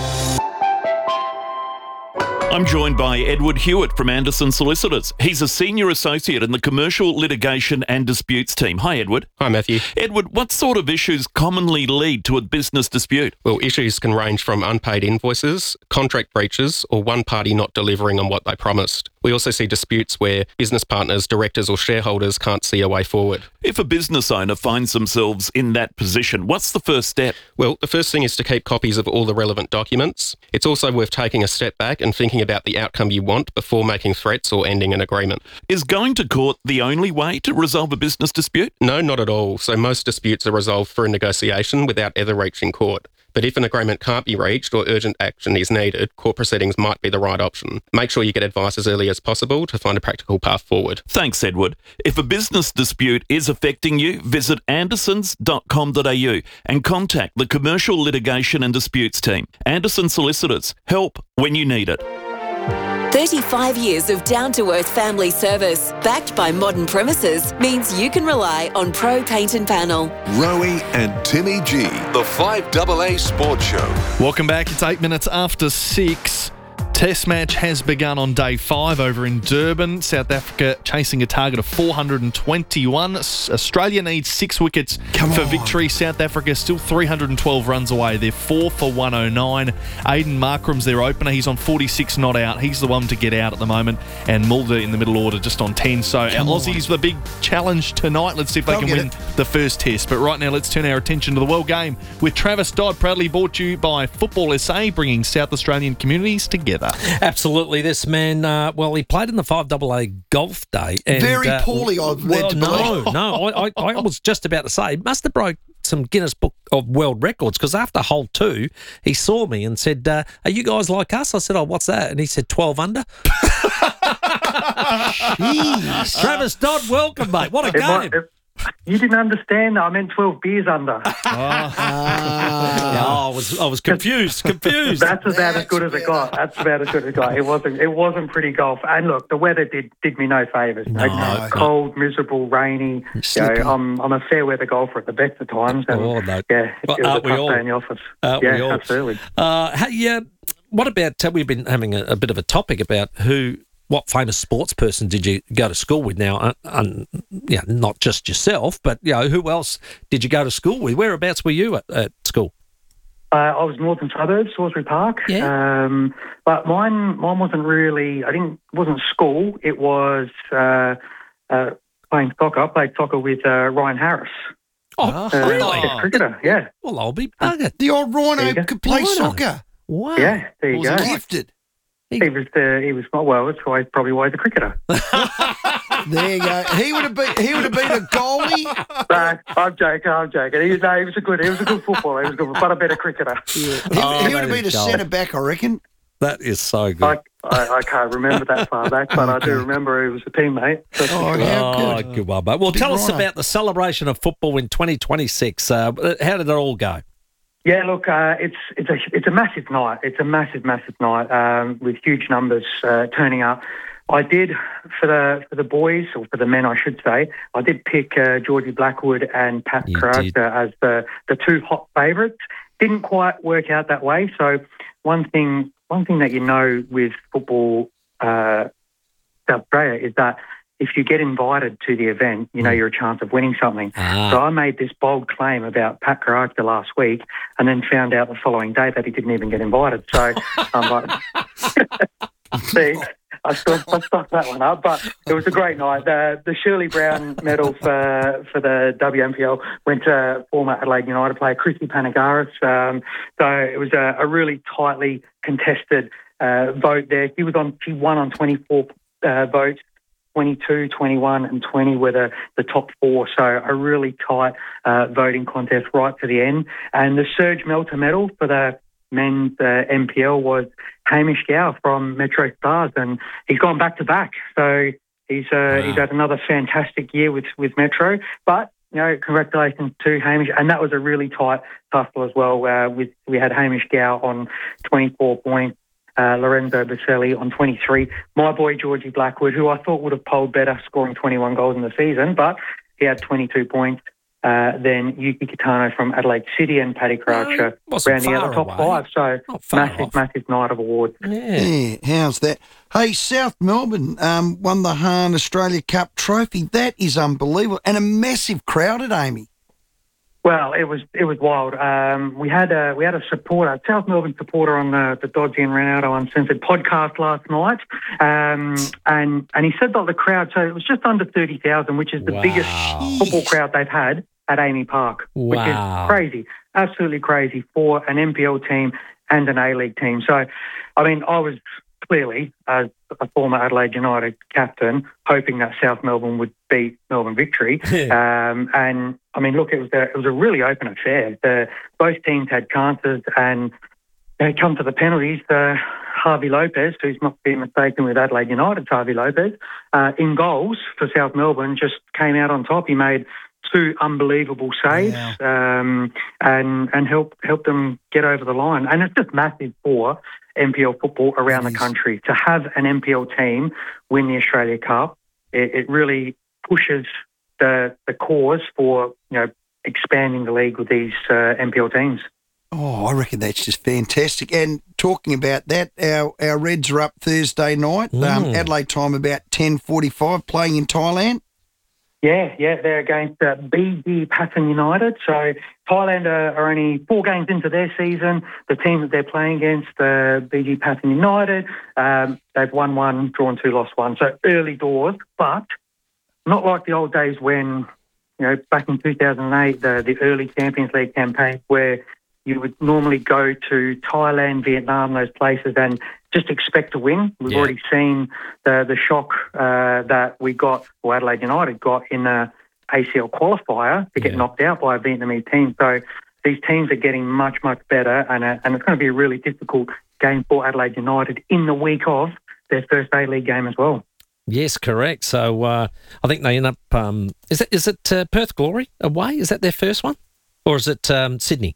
I'm joined by Edward Hewitt from Anderson Solicitors. He's a senior associate in the Commercial Litigation and Disputes team. Hi, Edward. Hi, Matthew. Edward, what sort of issues commonly lead to a business dispute? Well, issues can range from unpaid invoices, contract breaches, or one party not delivering on what they promised. We also see disputes where business partners, directors or shareholders can't see a way forward. If a business owner finds themselves in that position, what's the first step? Well, the first thing is to keep copies of all the relevant documents. It's also worth taking a step back and thinking about the outcome you want before making threats or ending an agreement. Is going to court the only way to resolve a business dispute? No, not at all. So most disputes are resolved through negotiation without ever reaching court. But if an agreement can't be reached or urgent action is needed, court proceedings might be the right option. Make sure you get advice as early as possible to find a practical path forward. Thanks, Edward. If a business dispute is affecting you, visit andersons dot com dot a u and contact the Commercial Litigation and Disputes team. Anderson Solicitors. Help when you need it. thirty-five years of down-to-earth family service, backed by modern premises, means you can rely on Pro Paint and Panel. Rowie and Timmy G, the five A A Sports Show. Welcome back. It's eight minutes after six. Test match has begun on day five over in Durban. South Africa chasing a target of four hundred twenty-one. Australia needs six wickets Come for on. victory. South Africa still three hundred twelve runs away. They're four for one oh nine. Aiden Markram's their opener. He's on forty-six not out. He's the one to get out at the moment. And Mulder in the middle order just on ten. So Come our Aussies, the big challenge tonight. Let's see if they They'll can get win it. the first test. But right now, let's turn our attention to the World Game with Travis Dodd, proudly brought to you by Football S A, bringing South Australian communities together. Absolutely. This man, uh, well, he played in the five A A Golf Day. And, Very uh, poorly, I've led well, to no, believe. no. I, I, I was just about to say, he must have broke some Guinness Book of World Records, because after hole two, he saw me and said, uh, are you guys like us? I said, oh, what's that? And he said, twelve under. Jeez. Travis Dodd, welcome, mate. What a It game. might- it- you didn't understand. I meant twelve beers under. Yeah, I was I was confused, confused. That's about as good as it got. That's about as good as it got. It wasn't. It wasn't pretty golf. And look, the weather did did me no favours. No, no. Cold, miserable, rainy. You know, I'm I'm a fair weather golfer at the best of times. And Oh, no. yeah, Well, it was a aren't we tough all? day in the office. Aren't yeah, we all? absolutely. Uh, hey, uh, what about, uh, we've been having a, a bit of a topic about who, what famous sports person did you go to school with now? Uh, um, yeah, not just yourself, but, you know, who else did you go to school with? Whereabouts were you at, at school? Uh, I was Northern Suburbs, Salisbury Park. Yeah. Um, but mine, mine wasn't really. I didn't. Wasn't school. It was uh, uh, playing soccer. I played soccer with uh, Ryan Harris. Oh, uh, really? Test cricketer. Yeah. Well, I'll be buggered. The old There you Rhino go. could play Rhino. soccer. Wow. Yeah. There you Was go. he gifted? He was. Uh, he was. Well, that's why probably why he's a cricketer. There you go. He would have been. He would have been a goalie. No, I'm joking. I'm joking. He was. No, he was a good. He was a good footballer. He was a good, but a better cricketer. He, Oh, he would have that been a is gold. centre back, I reckon. That is so good. I, I, I can't remember that far back, but I do remember he was a teammate. That's Oh, for sure. how Oh, good. good one, mate. Well, Big tell us Rhino. about the celebration of football in twenty twenty-six. Uh, how did it all go? Yeah, look, uh, it's it's a it's a massive night. It's a massive, massive night um, with huge numbers uh, turning up. I did for the for the boys, or for the men, I should say. I did pick uh, Georgie Blackwood and Pat You Caracta did. as the the two hot favourites. Didn't quite work out that way. So one thing one thing that you know with football, uh, South Australia, is that if you get invited to the event, you know you're a chance of winning something. Ah. So I made this bold claim about Pat Caracta last week, and then found out the following day that he didn't even get invited. So I'm like, see, I stuck, I stuck that one up. But it was a great night. The, the Shirley Brown medal for for the W M P L went to former Adelaide United player Chrissy Panagaris. Um, so it was a, a really tightly contested uh, vote there. She was on. She won on twenty-four uh, votes. twenty-two, twenty-one and twenty were the, the top four. So a really tight uh, voting contest right to the end. And the Serge Melter medal for the men's uh, M P L was Hamish Gow from Metro Stars, and he's gone back to back. So he's uh, Wow. he's had another fantastic year with, with Metro. But, you know, congratulations to Hamish. And that was a really tight tussle as well. Uh, with, we had Hamish Gow on twenty-four points. Uh, Lorenzo Baselli on twenty-three. My boy Georgie Blackwood, who I thought would have polled better, scoring twenty-one goals in the season, but he had twenty-two points. Uh, then Yuki Kitano from Adelaide City and Paddy Croucher wasn't rounding out far the top away. five. So Not far massive, off. massive night of awards. Yeah, how's that? Hey, South Melbourne um, won the Hahn Australia Cup trophy. That is unbelievable. And a massive crowd at Amy. Well, it was it was wild. Um, we had a we had a supporter, a South Melbourne supporter, on the, the Dodgy and Ronaldo Uncensored podcast last night, um, and and he said that the crowd, so it was just under thirty thousand, which is the Wow. biggest football crowd they've had at Amy Park, which Wow. is crazy, absolutely crazy for an M P L team and an A League team. So, I mean, I was clearly, as a former Adelaide United captain, hoping that South Melbourne would beat Melbourne Victory. Yeah. Um, and, I mean, look, it was a, it was a really open affair. The, both teams had chances, and they come to the penalties. Uh, Harvey Lopez, who's not been mistaken with Adelaide United's Harvey Lopez, uh, in goals for South Melbourne, just came out on top. He made two unbelievable saves um, and and helped help them get over the line. And it's just massive for N P L football around the country. To have an N P L team win the Australia Cup, it, it really pushes the the cause for, you know, expanding the league with these uh, N P L teams. Oh, I reckon that's just fantastic. And talking about that, our, our Reds are up Thursday night, Mm. um, Adelaide time about ten forty-five, playing in Thailand. Yeah, yeah, they're against uh, B G Pathan United. So Thailand are, are only four games into their season. The team that they're playing against, uh, B G Pathan United, um, they've won one, drawn two, lost one. So early doors, but not like the old days when, you know, back in two thousand eight, the, the early Champions League campaign where you would normally go to Thailand, Vietnam, those places, and just expect to win. We've Yeah. already seen the the shock uh, that we got, or Adelaide United got, in the A C L qualifier to get knocked out by a Vietnamese team. So these teams are getting much, much better, and, uh, and it's going to be a really difficult game for Adelaide United in the week of their first A-League game as well. Yes, correct. So uh, I think they end up. Um, is it is it uh, Perth Glory away? Is that their first one, or is it um, Sydney?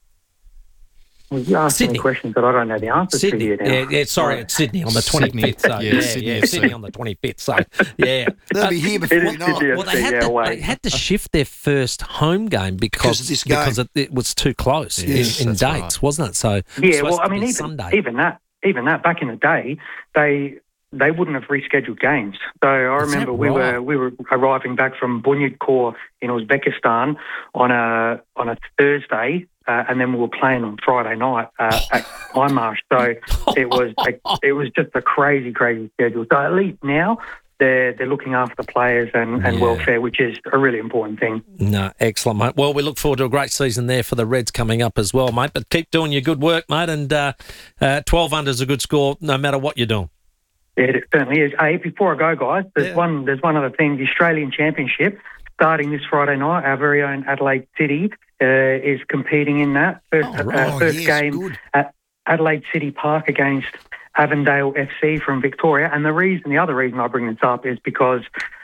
Well, you asked Sydney. me questions that I don't know the answers Sydney. to you now. Yeah, yeah, sorry, it's Sydney on the twenty-fifth. So, Yeah, yeah, Sydney yeah, F C. Sydney on the twenty-fifth. So, yeah. They'll be here before It we is know it. Sydney Well, they F C, had, yeah, to, away. they had to shift their first home game because, Because of this game. because it, it was too close Yes, in, in that's dates, right. wasn't it? So, it was Yeah, supposed well, to I mean, be even, Sunday. even that, even that, back in the day, they they wouldn't have rescheduled games. So I Is that remember we right? were we were arriving back from Bunyodkor in Uzbekistan on a on a Thursday, uh, and then we were playing on Friday night uh, at Imarsh. So it was a, it was just a crazy, crazy schedule. So at least now they're they're looking after the players and, and Yeah. welfare, which is a really important thing. No, excellent, mate. Well, we look forward to a great season there for the Reds coming up as well, mate. But keep doing your good work, mate. And uh, uh, twelve under is a good score no matter what you're doing. Yeah, it certainly is. Hey, before I go, guys, there's Yeah. one there's one other thing. The Australian Championship, starting this Friday night, our very own Adelaide City uh, is competing in that. First, Oh, right. uh, first yes, game good. at Adelaide City Park against Avondale F C from Victoria. And the reason, the other reason I bring this up is because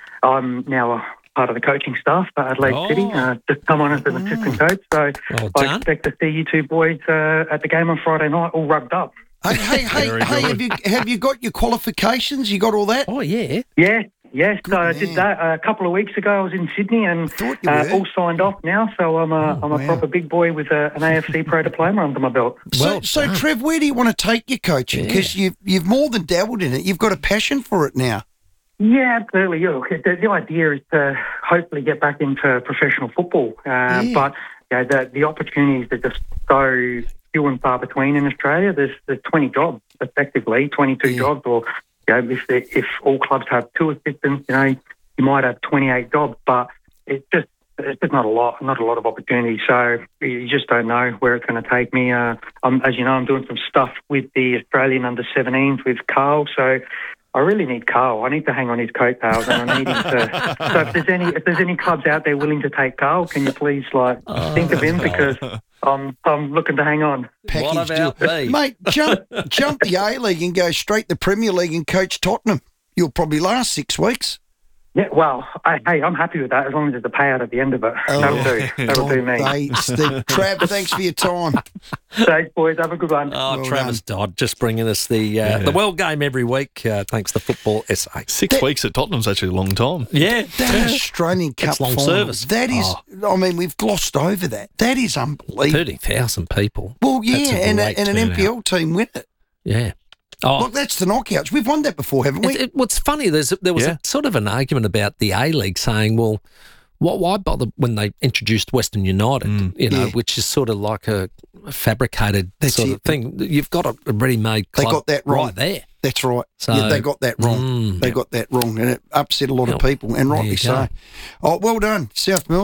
I'm now a part of the coaching staff for Adelaide Oh. City. Uh, just come on as an assistant coach. So Well I done. expect to see you two boys uh, at the game on Friday night all rubbed up. Hey, hey, hey, Very hey, good. have you, have you got your qualifications? You got all that? Oh, yeah. Yeah, yes, Good so I man. did that uh, a couple of weeks ago. I was in Sydney and thought you uh, were. all signed off now. So I'm a, I'm a wow. proper big boy with a, an A F C Pro diploma under my belt. So, Well so done. Trev, where do you want to take your coaching? Because you've, you've more than dabbled in it. You've got a passion for it now. Yeah, absolutely. Look, the, the idea is to hopefully get back into professional football, uh, Yeah. but you know, the the opportunities are just so few and far between in Australia. There's there's twenty jobs effectively, twenty-two Yeah. jobs, or you know, if the, if all clubs have two assistants, you know, you might have twenty-eight jobs, but it's just it's just not a lot, not a lot of opportunity. So you just don't know where it's going to take me. Uh, I'm, as you know, I'm doing some stuff with the Australian under seventeens with Carl, so. I really need Carl. I need to hang on his coattails, and I need him to. So if there's any if there's any clubs out there willing to take Carl, can you please like think of him because I'm I'm looking to hang on. Package What about deal. me? Mate, jump, jump the A-League and go straight to Premier League and coach Tottenham. You'll probably last six weeks. Yeah, well, I, hey, I'm happy with that as long as there's a payout at the end of it. That'll do. That'll do me. Hey, Steve, Trav, thanks for your time. Thanks, boys. Have a good one. Oh, Well Travis Dodd just bringing us the uh, the World Game every week, uh, thanks to Football S A. Six weeks at Tottenham's actually a long time. Yeah. That Australian Cup long final, service. that is, Oh. I mean, we've glossed over that. That is unbelievable. thirty thousand people. Well, yeah, That's a and, a, great and an turnout. N P L team win it. Yeah. Oh, Look, that's the knockouts. We've won that before, haven't we? It, it, what's funny, there's there was Yeah. a, sort of an argument about the A League saying, well, what why bother when they introduced Western United, you know, Yeah. which is sort of like a fabricated That's sort it. of thing. You've got a ready-made They club got that wrong. right there. That's right. So- yeah, they got that wrong. Mm. they got that wrong, and it upset a lot of Yeah. people, and There rightly you so. go. Oh, well done, South Melbourne.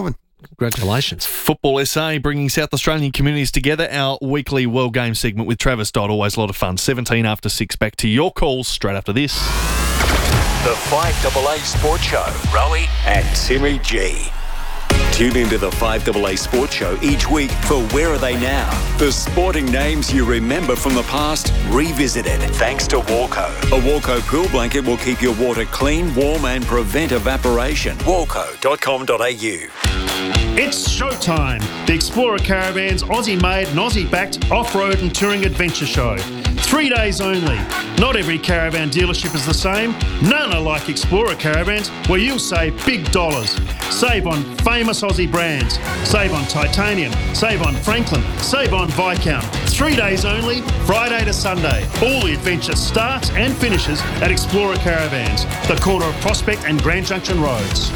Congratulations. Football S A bringing South Australian communities together. Our weekly World Game segment with Travis Dodd. Always a lot of fun. seventeen after six. Back to your calls straight after this. The five A A Sports Show. Rowie and Timmy G. Tune into the five A A Sports Show each week for Where Are They Now? The sporting names you remember from the past revisited. Thanks to Walco. A Walco pool blanket will keep your water clean, warm and prevent evaporation. walco dot com dot a u. It's showtime. The Explorer Caravan's Aussie-made and Aussie-backed off-road and touring adventure show. Three days only. Not every caravan dealership is the same. None are like Explorer Caravans, where you'll save big dollars. Save on famous Aussie brands. Save on Titanium. Save on Franklin. Save on Viscount. Three days only, Friday to Sunday. All the adventure starts and finishes at Explorer Caravans, the corner of Prospect and Grand Junction Roads.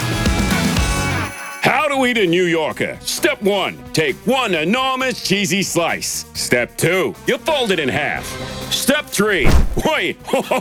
How to eat a New Yorker. Step one, take one enormous cheesy slice. Step two, you fold it in half. Step three, wait,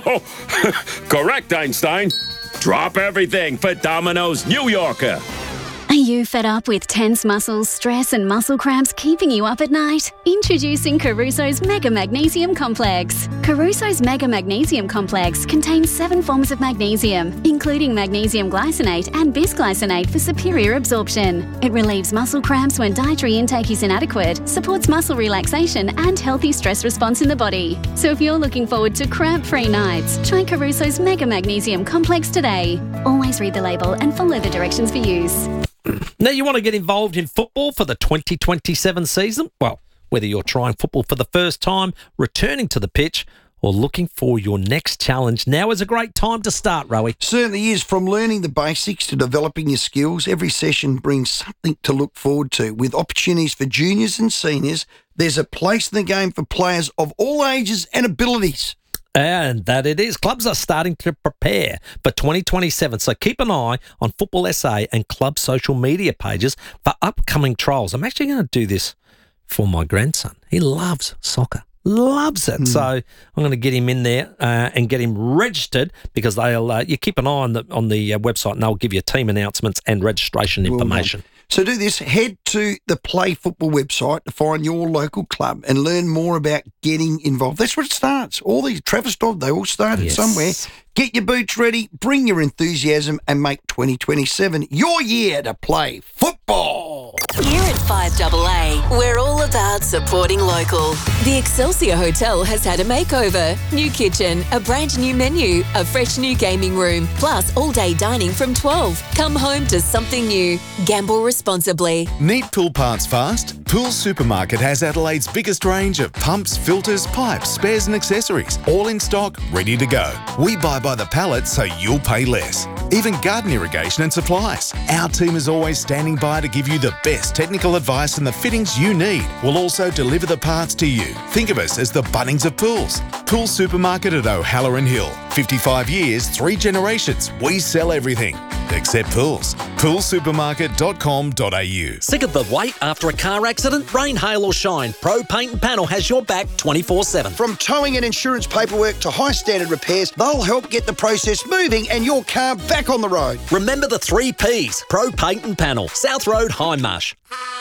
correct, Einstein. Drop everything for Domino's New Yorker. Are you fed up with tense muscles, stress and muscle cramps keeping you up at night? Introducing Caruso's Mega Magnesium Complex. Caruso's Mega Magnesium Complex contains seven forms of magnesium, including magnesium glycinate and bisglycinate for superior absorption. It relieves muscle cramps when dietary intake is inadequate, supports muscle relaxation and healthy stress response in the body. So if you're looking forward to cramp-free nights, try Caruso's Mega Magnesium Complex today. Always read the label and follow the directions for use. Now, you want to get involved in football for the twenty twenty-seven season? Well, whether you're trying football for the first time, returning to the pitch, or looking for your next challenge, now is a great time to start, Rowie. Certainly is. From learning the basics to developing your skills, every session brings something to look forward to. With opportunities for juniors and seniors, there's a place in the game for players of all ages and abilities. And that it is. Clubs are starting to prepare for twenty twenty-seven, so keep an eye on Football S A and club social media pages for upcoming trials. I'm actually going to do this for my grandson. He loves soccer, loves it. Mm. So I'm going to get him in there uh, and get him registered, because they'll uh, you keep an eye on the on the uh, website and they'll give you team announcements and registration information. Well, so do this, head to the Play Football website to find your local club and learn more about getting involved. That's where it starts. All these, Travis Dodd, they all started yes. somewhere. Get your boots ready, bring your enthusiasm and make twenty twenty-seven your year to play football. Here at five A A, we're all about supporting local. The Excelsior Hotel has had a makeover. New kitchen, a brand new menu, a fresh new gaming room, plus all-day dining from twelve. Come home to something new. Gamble responsibly. Need pool parts fast? Pool Supermarket has Adelaide's biggest range of pumps, filters, pipes, spares and accessories. All in stock, ready to go. We buy by the pallet so you'll pay less. Even garden irrigation and supplies. Our team is always standing by to give you the best technical advice and the fittings you need. We'll also deliver the parts to you. Think of us as the Bunnings of pools. Pool Supermarket at O'Halloran Hill. fifty-five years, three generations. We sell everything except pools. pool supermarket dot com dot a u. Sick of the wait after a car accident? Rain, hail or shine, Pro Paint and Panel has your back twenty-four seven. From towing and insurance paperwork to high standard repairs, they'll help get the process moving and your car back on the road. Remember the three P's. Pro Paint and Panel, South Road, Hindmarsh.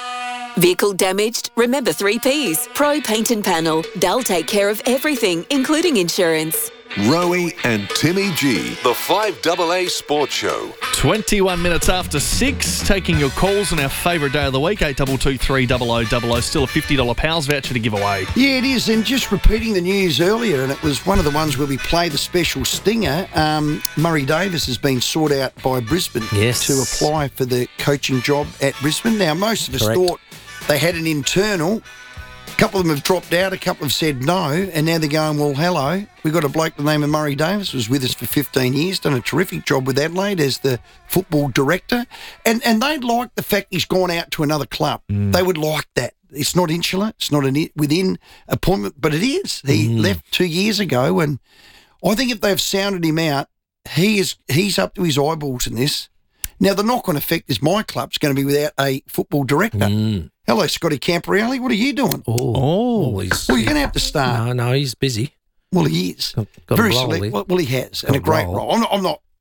Vehicle damaged? Remember three P's. Pro Paint and Panel. They'll take care of everything, including insurance. Rowie and Timmy G, the five A A Sports Show. twenty-one minutes after six, taking your calls on our favourite day of the week, eight two two three double oh double oh. Still a fifty dollars Pals voucher to give away. Yeah, it is. And just repeating the news earlier, and it was one of the ones where we play the special stinger, um, Murray Davis has been sought out by Brisbane yes. to apply for the coaching job at Brisbane. Now, most of us Correct. thought they had an internal. A couple of them have dropped out, a couple have said no, and now they're going, well, hello, we've got a bloke by the name of Murray Davis, was with us for fifteen years, done a terrific job with Adelaide as the football director, and and they'd like the fact he's gone out to another club. Mm. They would like that. It's not insular, it's not an within appointment, but it is. He mm. left two years ago, and I think if they've sounded him out, he is he's up to his eyeballs in this. Now, the knock-on effect is my club's going to be without a football director. Mm. Hello, Scotty Camporelli. What are you doing? Oh, oh he's, well, you're going to have to start. No, no, he's busy. Well, he is. Got, got Very a role, select. he? Well, he has, got and a great role. role. I'm not. I'm not.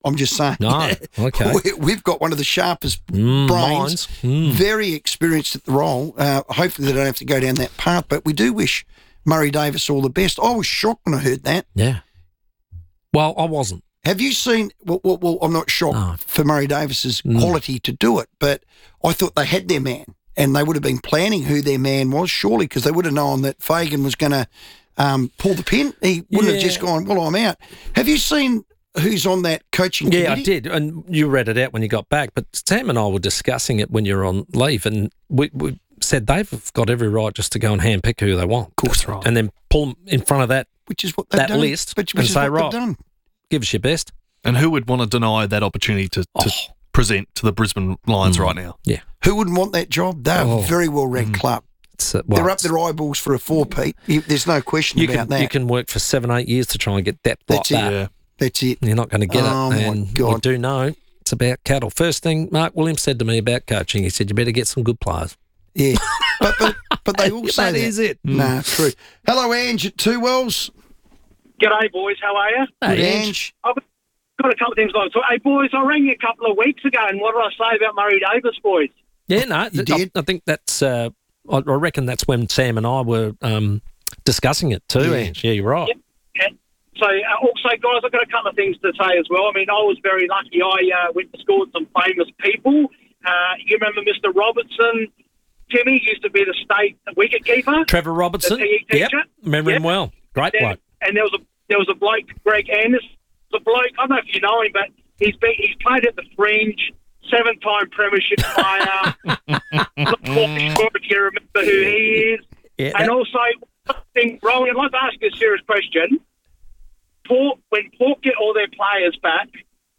I'm just saying. No, okay. we, we've got one of the sharpest Mm, brains, minds. Mm. very experienced at the role. Uh, hopefully they don't have to go down that path, but we do wish Murray Davis all the best. I was shocked when I heard that. Yeah. Well, I wasn't. Have you seen, well, well, well I'm not shocked No. for Murray Davis's Mm. quality to do it, but I thought they had their man and they would have been planning who their man was, surely, because they would have known that Fagan was going to um, pull the pin. He wouldn't have Yeah. just gone, well, I'm out. Have you seen who's on that coaching Yeah, committee? I did, and you read it out when you got back. But Sam and I were discussing it when you were on leave, and we, we said they've got every right just to go and handpick who they want. Of course, right. And then pull them in front of that, which is what they've that done. list, Which, and which is say, what right, they've done. give us your best. And who would want to deny that opportunity to, to present to the Brisbane Lions Mm. right now? Yeah. Who wouldn't want that job? They're Oh. a very well-ranked club. It's, uh, well, They're up their eyeballs for a four-peat. You- There's no question you about can that. you can work for seven, eight years to try and get depth That's like it. that. Yeah. That's it. You're not going to get Oh, it. my And God. we do know it's about cattle. First thing Mark Williams said to me about coaching, he said, you better get some good players. Yeah. but, but but they all say That that. is it. Nah, true. Hello, Ange at Two Wells. G'day, boys. How are you? Good, Ange. I've got a couple of things like so. Hey, boys, I rang you a couple of weeks ago, and what did I say about Murray Davis, boys? Yeah, no, You th- did? I, I think that's. Uh, I, I reckon that's when Sam and I were um, discussing it too. Yeah. Ange. Yeah, you're right. Yeah. So, uh, also, guys, I've got a couple of things to say as well. I mean, I was very lucky. I uh, went to school with some famous people. Uh, you remember Mister Robertson? Timmy used to be the state wicketkeeper. Trevor Robertson. The P E Yep, teacher. remember him Yep. well. Great Then- bloke. And there was a there was a bloke, Greg Anderson. The bloke, I don't know if you know him, but he's been he's played at the Fringe, seven-time premiership player. Not quite sure if you remember who he is. Yeah, and that- also, one thing, Rolly, I'd like to ask you a serious question. Port, when Port get all their players back,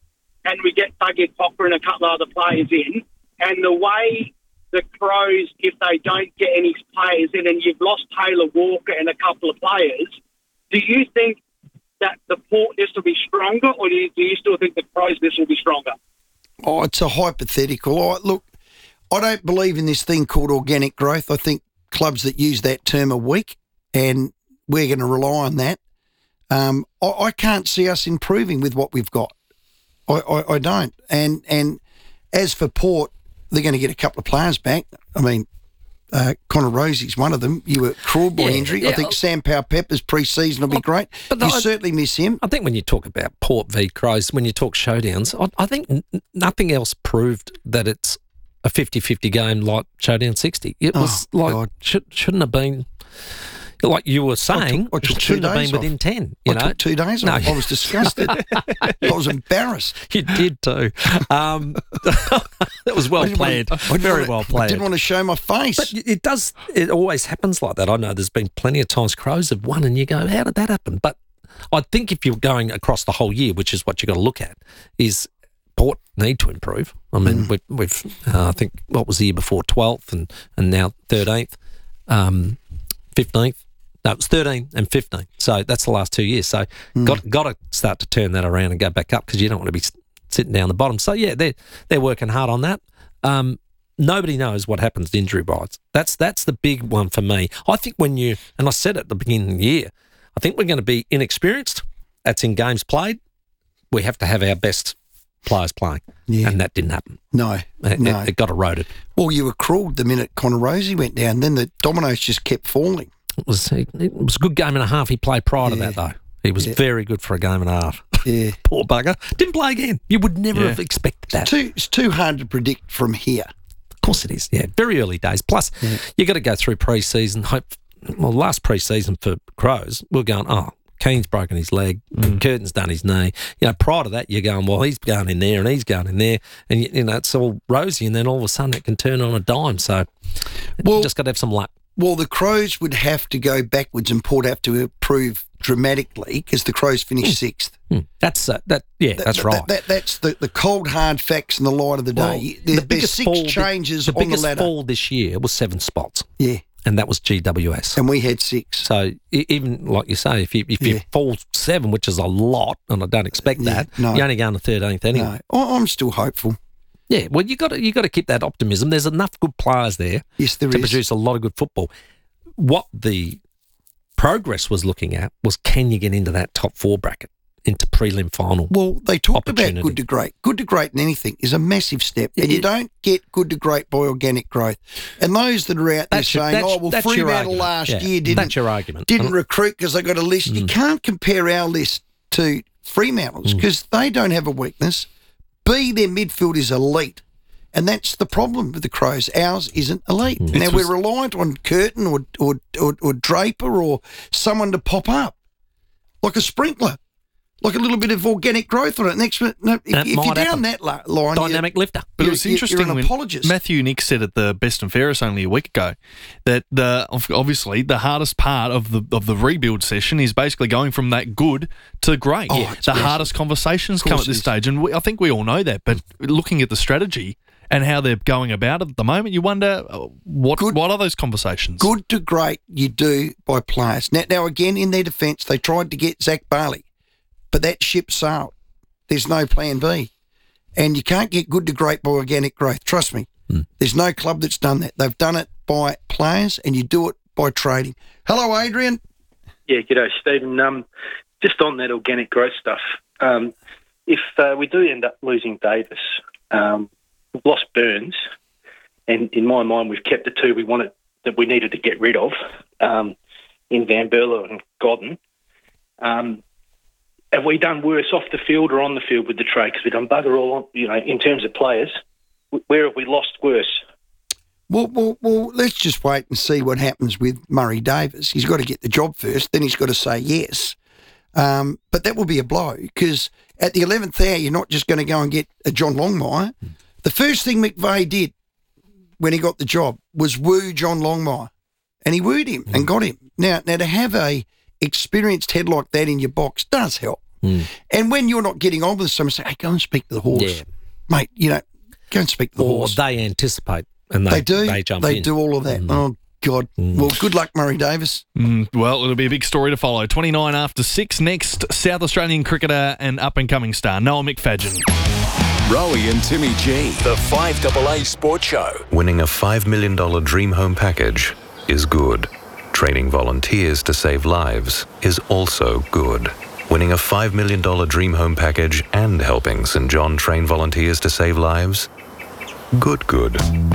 and we get Dougie Cocker and a couple of other players in, and the way the Crows, if they don't get any players in, and you've lost Taylor Walker and a couple of players, do you think that the Port list will be stronger, or do you, do you still think the Crows list will be stronger? Oh, it's a hypothetical. Oh, look, I don't believe in this thing called organic growth. I think clubs that use that term are weak, and we're going to rely on that. Um, I, I can't see us improving with what we've got. I, I, I don't. And and as for Port, they're going to get a couple of players back. I mean, uh, Connor Rosie's one of them. You were cruel by Yeah, injury. I yeah. think Sam Powell-Pepper's pre-season will be great. But you I- certainly miss him. I think when you talk about Port v Crows, when you talk showdowns, I, I think n- nothing else proved that it's a fifty-fifty game like Showdown sixty. It was Oh, like, God. should, shouldn't have been, like you were saying, I took it two shouldn't have days been off. within ten. You I know? took two days No. off. I was disgusted. I was embarrassed. You did too. Um, that was well I didn't planned. want- I didn't Very want to- well I planned. didn't want to show my face. But it does. It always happens like that. I know there's been plenty of times Crows have won, and you go, "How did that happen?" But I think if you're going across the whole year, which is what you've got to look at, is Port need to improve. I mean, Mm. we've, we've uh, I think what was the year before twelfth, and and now thirteenth, um, fifteenth. No, it was thirteen and fifteen. So that's the last two years. So Mm. got got to start to turn that around and go back up, because you don't want to be s- sitting down the bottom. So yeah, they're they're working hard on that. Um, nobody knows what happens to injury bites. That's that's the big one for me. I think when you, and I said it at the beginning of the year, I think we're going to be inexperienced. That's in games played. We have to have our best players playing, Yeah. and that didn't happen. No, It, no. it, it got eroded. Well, you were cruel the minute Connor Rosie went down. Then the dominoes just kept falling. It was it was a good game and a half he played prior to Yeah. that, though. He was Yeah. very good for a game and a half. Yeah. Poor bugger. Didn't play again. You would never Yeah. have expected that. It's too, it's too hard to predict from here. Of course it is. Yeah, very early days. Plus, you got to go through pre-season. Hope well, last pre-season for Crows, we're going, oh, Keane's broken his leg, Curtin's done his knee. You know, prior to that, you're going, well, he's going in there and he's going in there, and you, you know, it's all rosy, and then all of a sudden it can turn on a dime. So, Well- you just got to have some luck. Well, the Crows would have to go backwards and Port have to improve dramatically because the Crows finished sixth. Hmm. That's uh, that. Yeah, That- that's that- right. That, that's the, the cold, hard facts in the light of the Well, day. There- there's six fall, changes the on the biggest ladder. fall this year was seven spots. Yeah. And that was G W S. And we had six. So e- even like you say, if you if you Yeah. fall seven, which is a lot, and I don't expect Yeah, that, no. you're only going to thirteenth anyway. No, I- I'm still hopeful. Yeah, well, you got to you got to keep that optimism. There's enough good players there Yes, there to is. produce a lot of good football. What the progress was looking at was, can you get into that top four bracket? into prelim final. Well, they talked about good to great. Good to great in anything is a massive step, and you don't get good to great by organic growth. And those that are out there That's your- saying, that's- "Oh, well, that's your Fremantle argument. last Yeah, year didn't that's your argument. didn't Mm. recruit because they got a list," you can't compare our list to Fremantle's because they don't have a weakness. B, their midfield is elite. And that's the problem with the Crows. Ours isn't elite. Mm. Now, This we're was- reliant on Curtin or, or, or, or Draper or someone to pop up, like a sprinkler, like a little bit of organic growth on it. Next minute, no, if, That if might you're down happen. that la- line, Dynamic you're, lifter. But it you're- was you're- interesting You're an when apologist. Matthew Nick said at the Best and Fairest only a week ago that the obviously the hardest part of the of the rebuild session is basically going from that good to great. Oh, it's the massive. hardest conversations Of course come at it this is. stage, and we, I think we all know that. But looking at the strategy and how they're going about it at the moment, you wonder uh, what what are those conversations? Good to great you do by players. Now, now again, in their defence, they tried to get Zach Barley, but that ship sailed. There's no plan B. And you can't get good to great by organic growth. Trust me. Mm. There's no club that's done that. They've done it by players, and you do it by trading. Hello, Adrian. Yeah, g'day, Stephen. Um, just on that organic growth stuff, um, if uh, we do end up losing Davis, um, we've lost Burns, and in my mind, we've kept the two we wanted that we needed to get rid of um, in Van Berlo and Godden. Um, have we done worse off the field or on the field with the trade? Because we've done bugger all on, you know, in terms of players. Where have we lost worse? Well, well, well, let's just wait and see what happens with Murray Davis. He's got to get the job first, then he's got to say yes. Um, but that will be a blow because at the eleventh hour, you're not just going to go and get a John Longmire. The first thing McVeigh did when he got the job was woo John Longmire, and he wooed him and got him. Now, now to have a experienced head like that in your box does help. Mm. And when you're not getting on with someone, say, "Hey, go and speak to the horse, Yeah. mate." You know, go and speak to the Or horse. they anticipate and they, They do. They jump They in. do all of that. Oh, God. Well, good luck, Murray Davis. Mm, well, it'll be a big story to follow. twenty-nine after six. Next, South Australian cricketer and up-and-coming star, Noah McFadgen. Rowie and Timmy G, the five A A Sports Show. Winning a five million dollars Dream Home package is good. Training volunteers to save lives is also good. Winning a five million dollars Dream Home package and helping St John train volunteers to save lives? Good, good.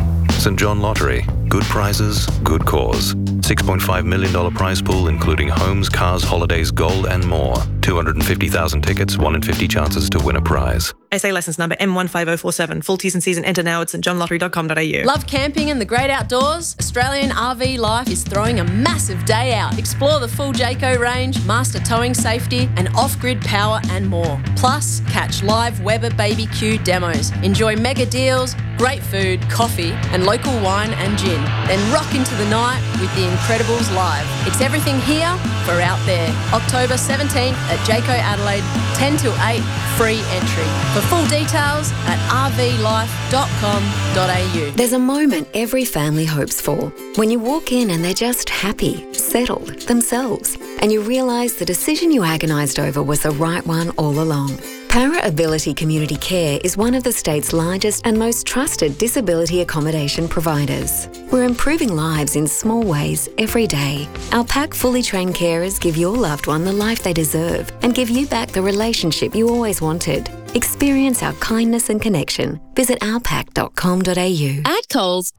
St John Lottery. Good prizes, good cause. six point five million dollars prize pool including homes, cars, holidays, gold and more. two hundred fifty thousand tickets, one in fifty chances to win a prize. S A licence number M one five oh four seven. Full T's and C's and enter now at st john lottery dot com dot a u. Love camping and the great outdoors? Australian R V Life is throwing a massive day out. Explore the full Jayco range, master towing safety and off-grid power and more. Plus, catch live Weber B B Q demos. Enjoy mega deals, great food, coffee and local wine and gin. Then rock into the night with the Incredibles live. It's everything here for out there. October seventeenth at Jayco Adelaide, ten till eight, free entry. For full details at r v life dot com dot a u. There's a moment every family hopes for when you walk in and they're just happy, settled, themselves, and you realise the decision you agonised over was the right one all along. Para Ability Community Care is one of the state's largest and most trusted disability accommodation providers. We're improving lives in small ways every day. Our pack fully trained carers give your loved one the life they deserve and give you back the relationship you always wanted. Experience our kindness and connection. Visit our pack dot com dot a u. At Coles,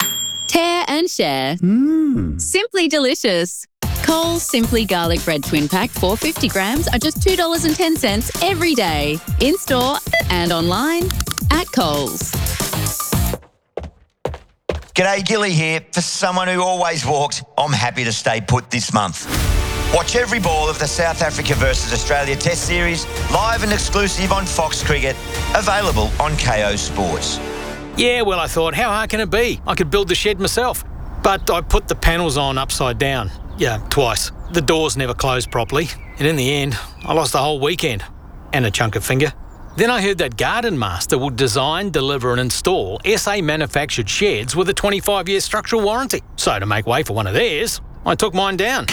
tear and share. Mmm. Simply delicious. Coles Simply Garlic Bread Twin Pack, four hundred fifty grams, are just two dollars and ten cents every day. In store and online at Coles. G'day, Gilly here. For someone who always walked, I'm happy to stay put this month. Watch every ball of the South Africa versus Australia Test Series, live and exclusive on Fox Cricket, available on K O Sports. Yeah, well, I thought, how hard can it be? I could build the shed myself. But I put the panels on upside down. Yeah, twice. The doors never closed properly. And in the end, I lost the whole weekend. And a chunk of finger. Then I heard that Garden Master would design, deliver and install S A-manufactured sheds with a twenty-five year structural warranty. So to make way for one of theirs, I took mine down.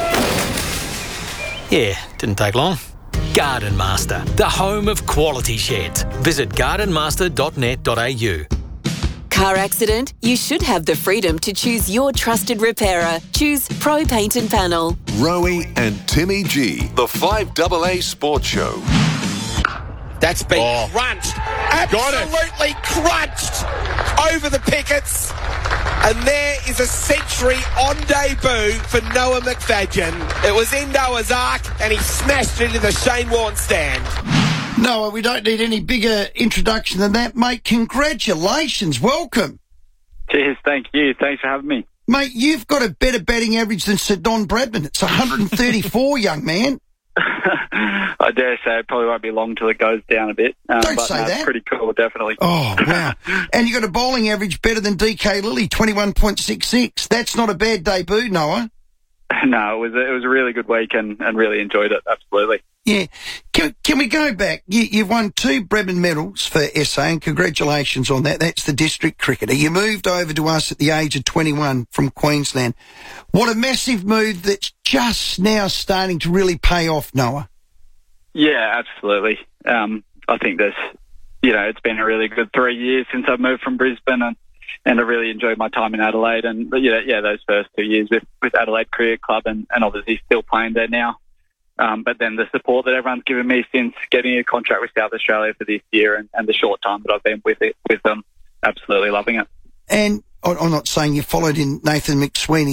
Yeah, didn't take long. Garden Master, the home of quality sheds. Visit garden master dot net dot a u. Car accident? You should have the freedom to choose your trusted repairer. Choose Pro Paint and Panel. Rowie and Timmy G, the five A A Sports Show. That's been Oh. crunched. Absolutely crunched over the pickets. And there is a century on debut for Noah McFadden. It was in Noah's Ark and he smashed it into the Shane Warne stand. Noah, we don't need any bigger introduction than that, mate. Congratulations. Welcome. Cheers. Thank you. Thanks for having me. Mate, you've got a better batting average than Sir Don Bradman. It's one hundred thirty-four, young man. I dare say it probably won't be long till it goes down a bit. Um, Don't but say no, that. It's pretty cool, definitely. Oh, wow. And you got a bowling average better than D K Lilly, twenty-one point six six. That's not a bad debut, Noah. No, it was a, it was a really good week and, and really enjoyed it. Absolutely. Yeah. Can, can we go back? You, you've won two Bradman medals for S A, and congratulations on that. That's the district cricketer. You moved over to us at the age of twenty-one from Queensland. What a massive move that's just now starting to really pay off, Noah. Yeah, absolutely. Um, I think there's, you know, it's been a really good three years since I've moved from Brisbane, and, and I really enjoyed my time in Adelaide. And but yeah, yeah, those first two years with, with Adelaide Cricket Club, and, and obviously still playing there now. Um, but then the support that everyone's given me since getting a contract with South Australia for this year, and, and the short time that I've been with it with them, absolutely loving it. And I'm not saying you followed in Nathan McSweeney.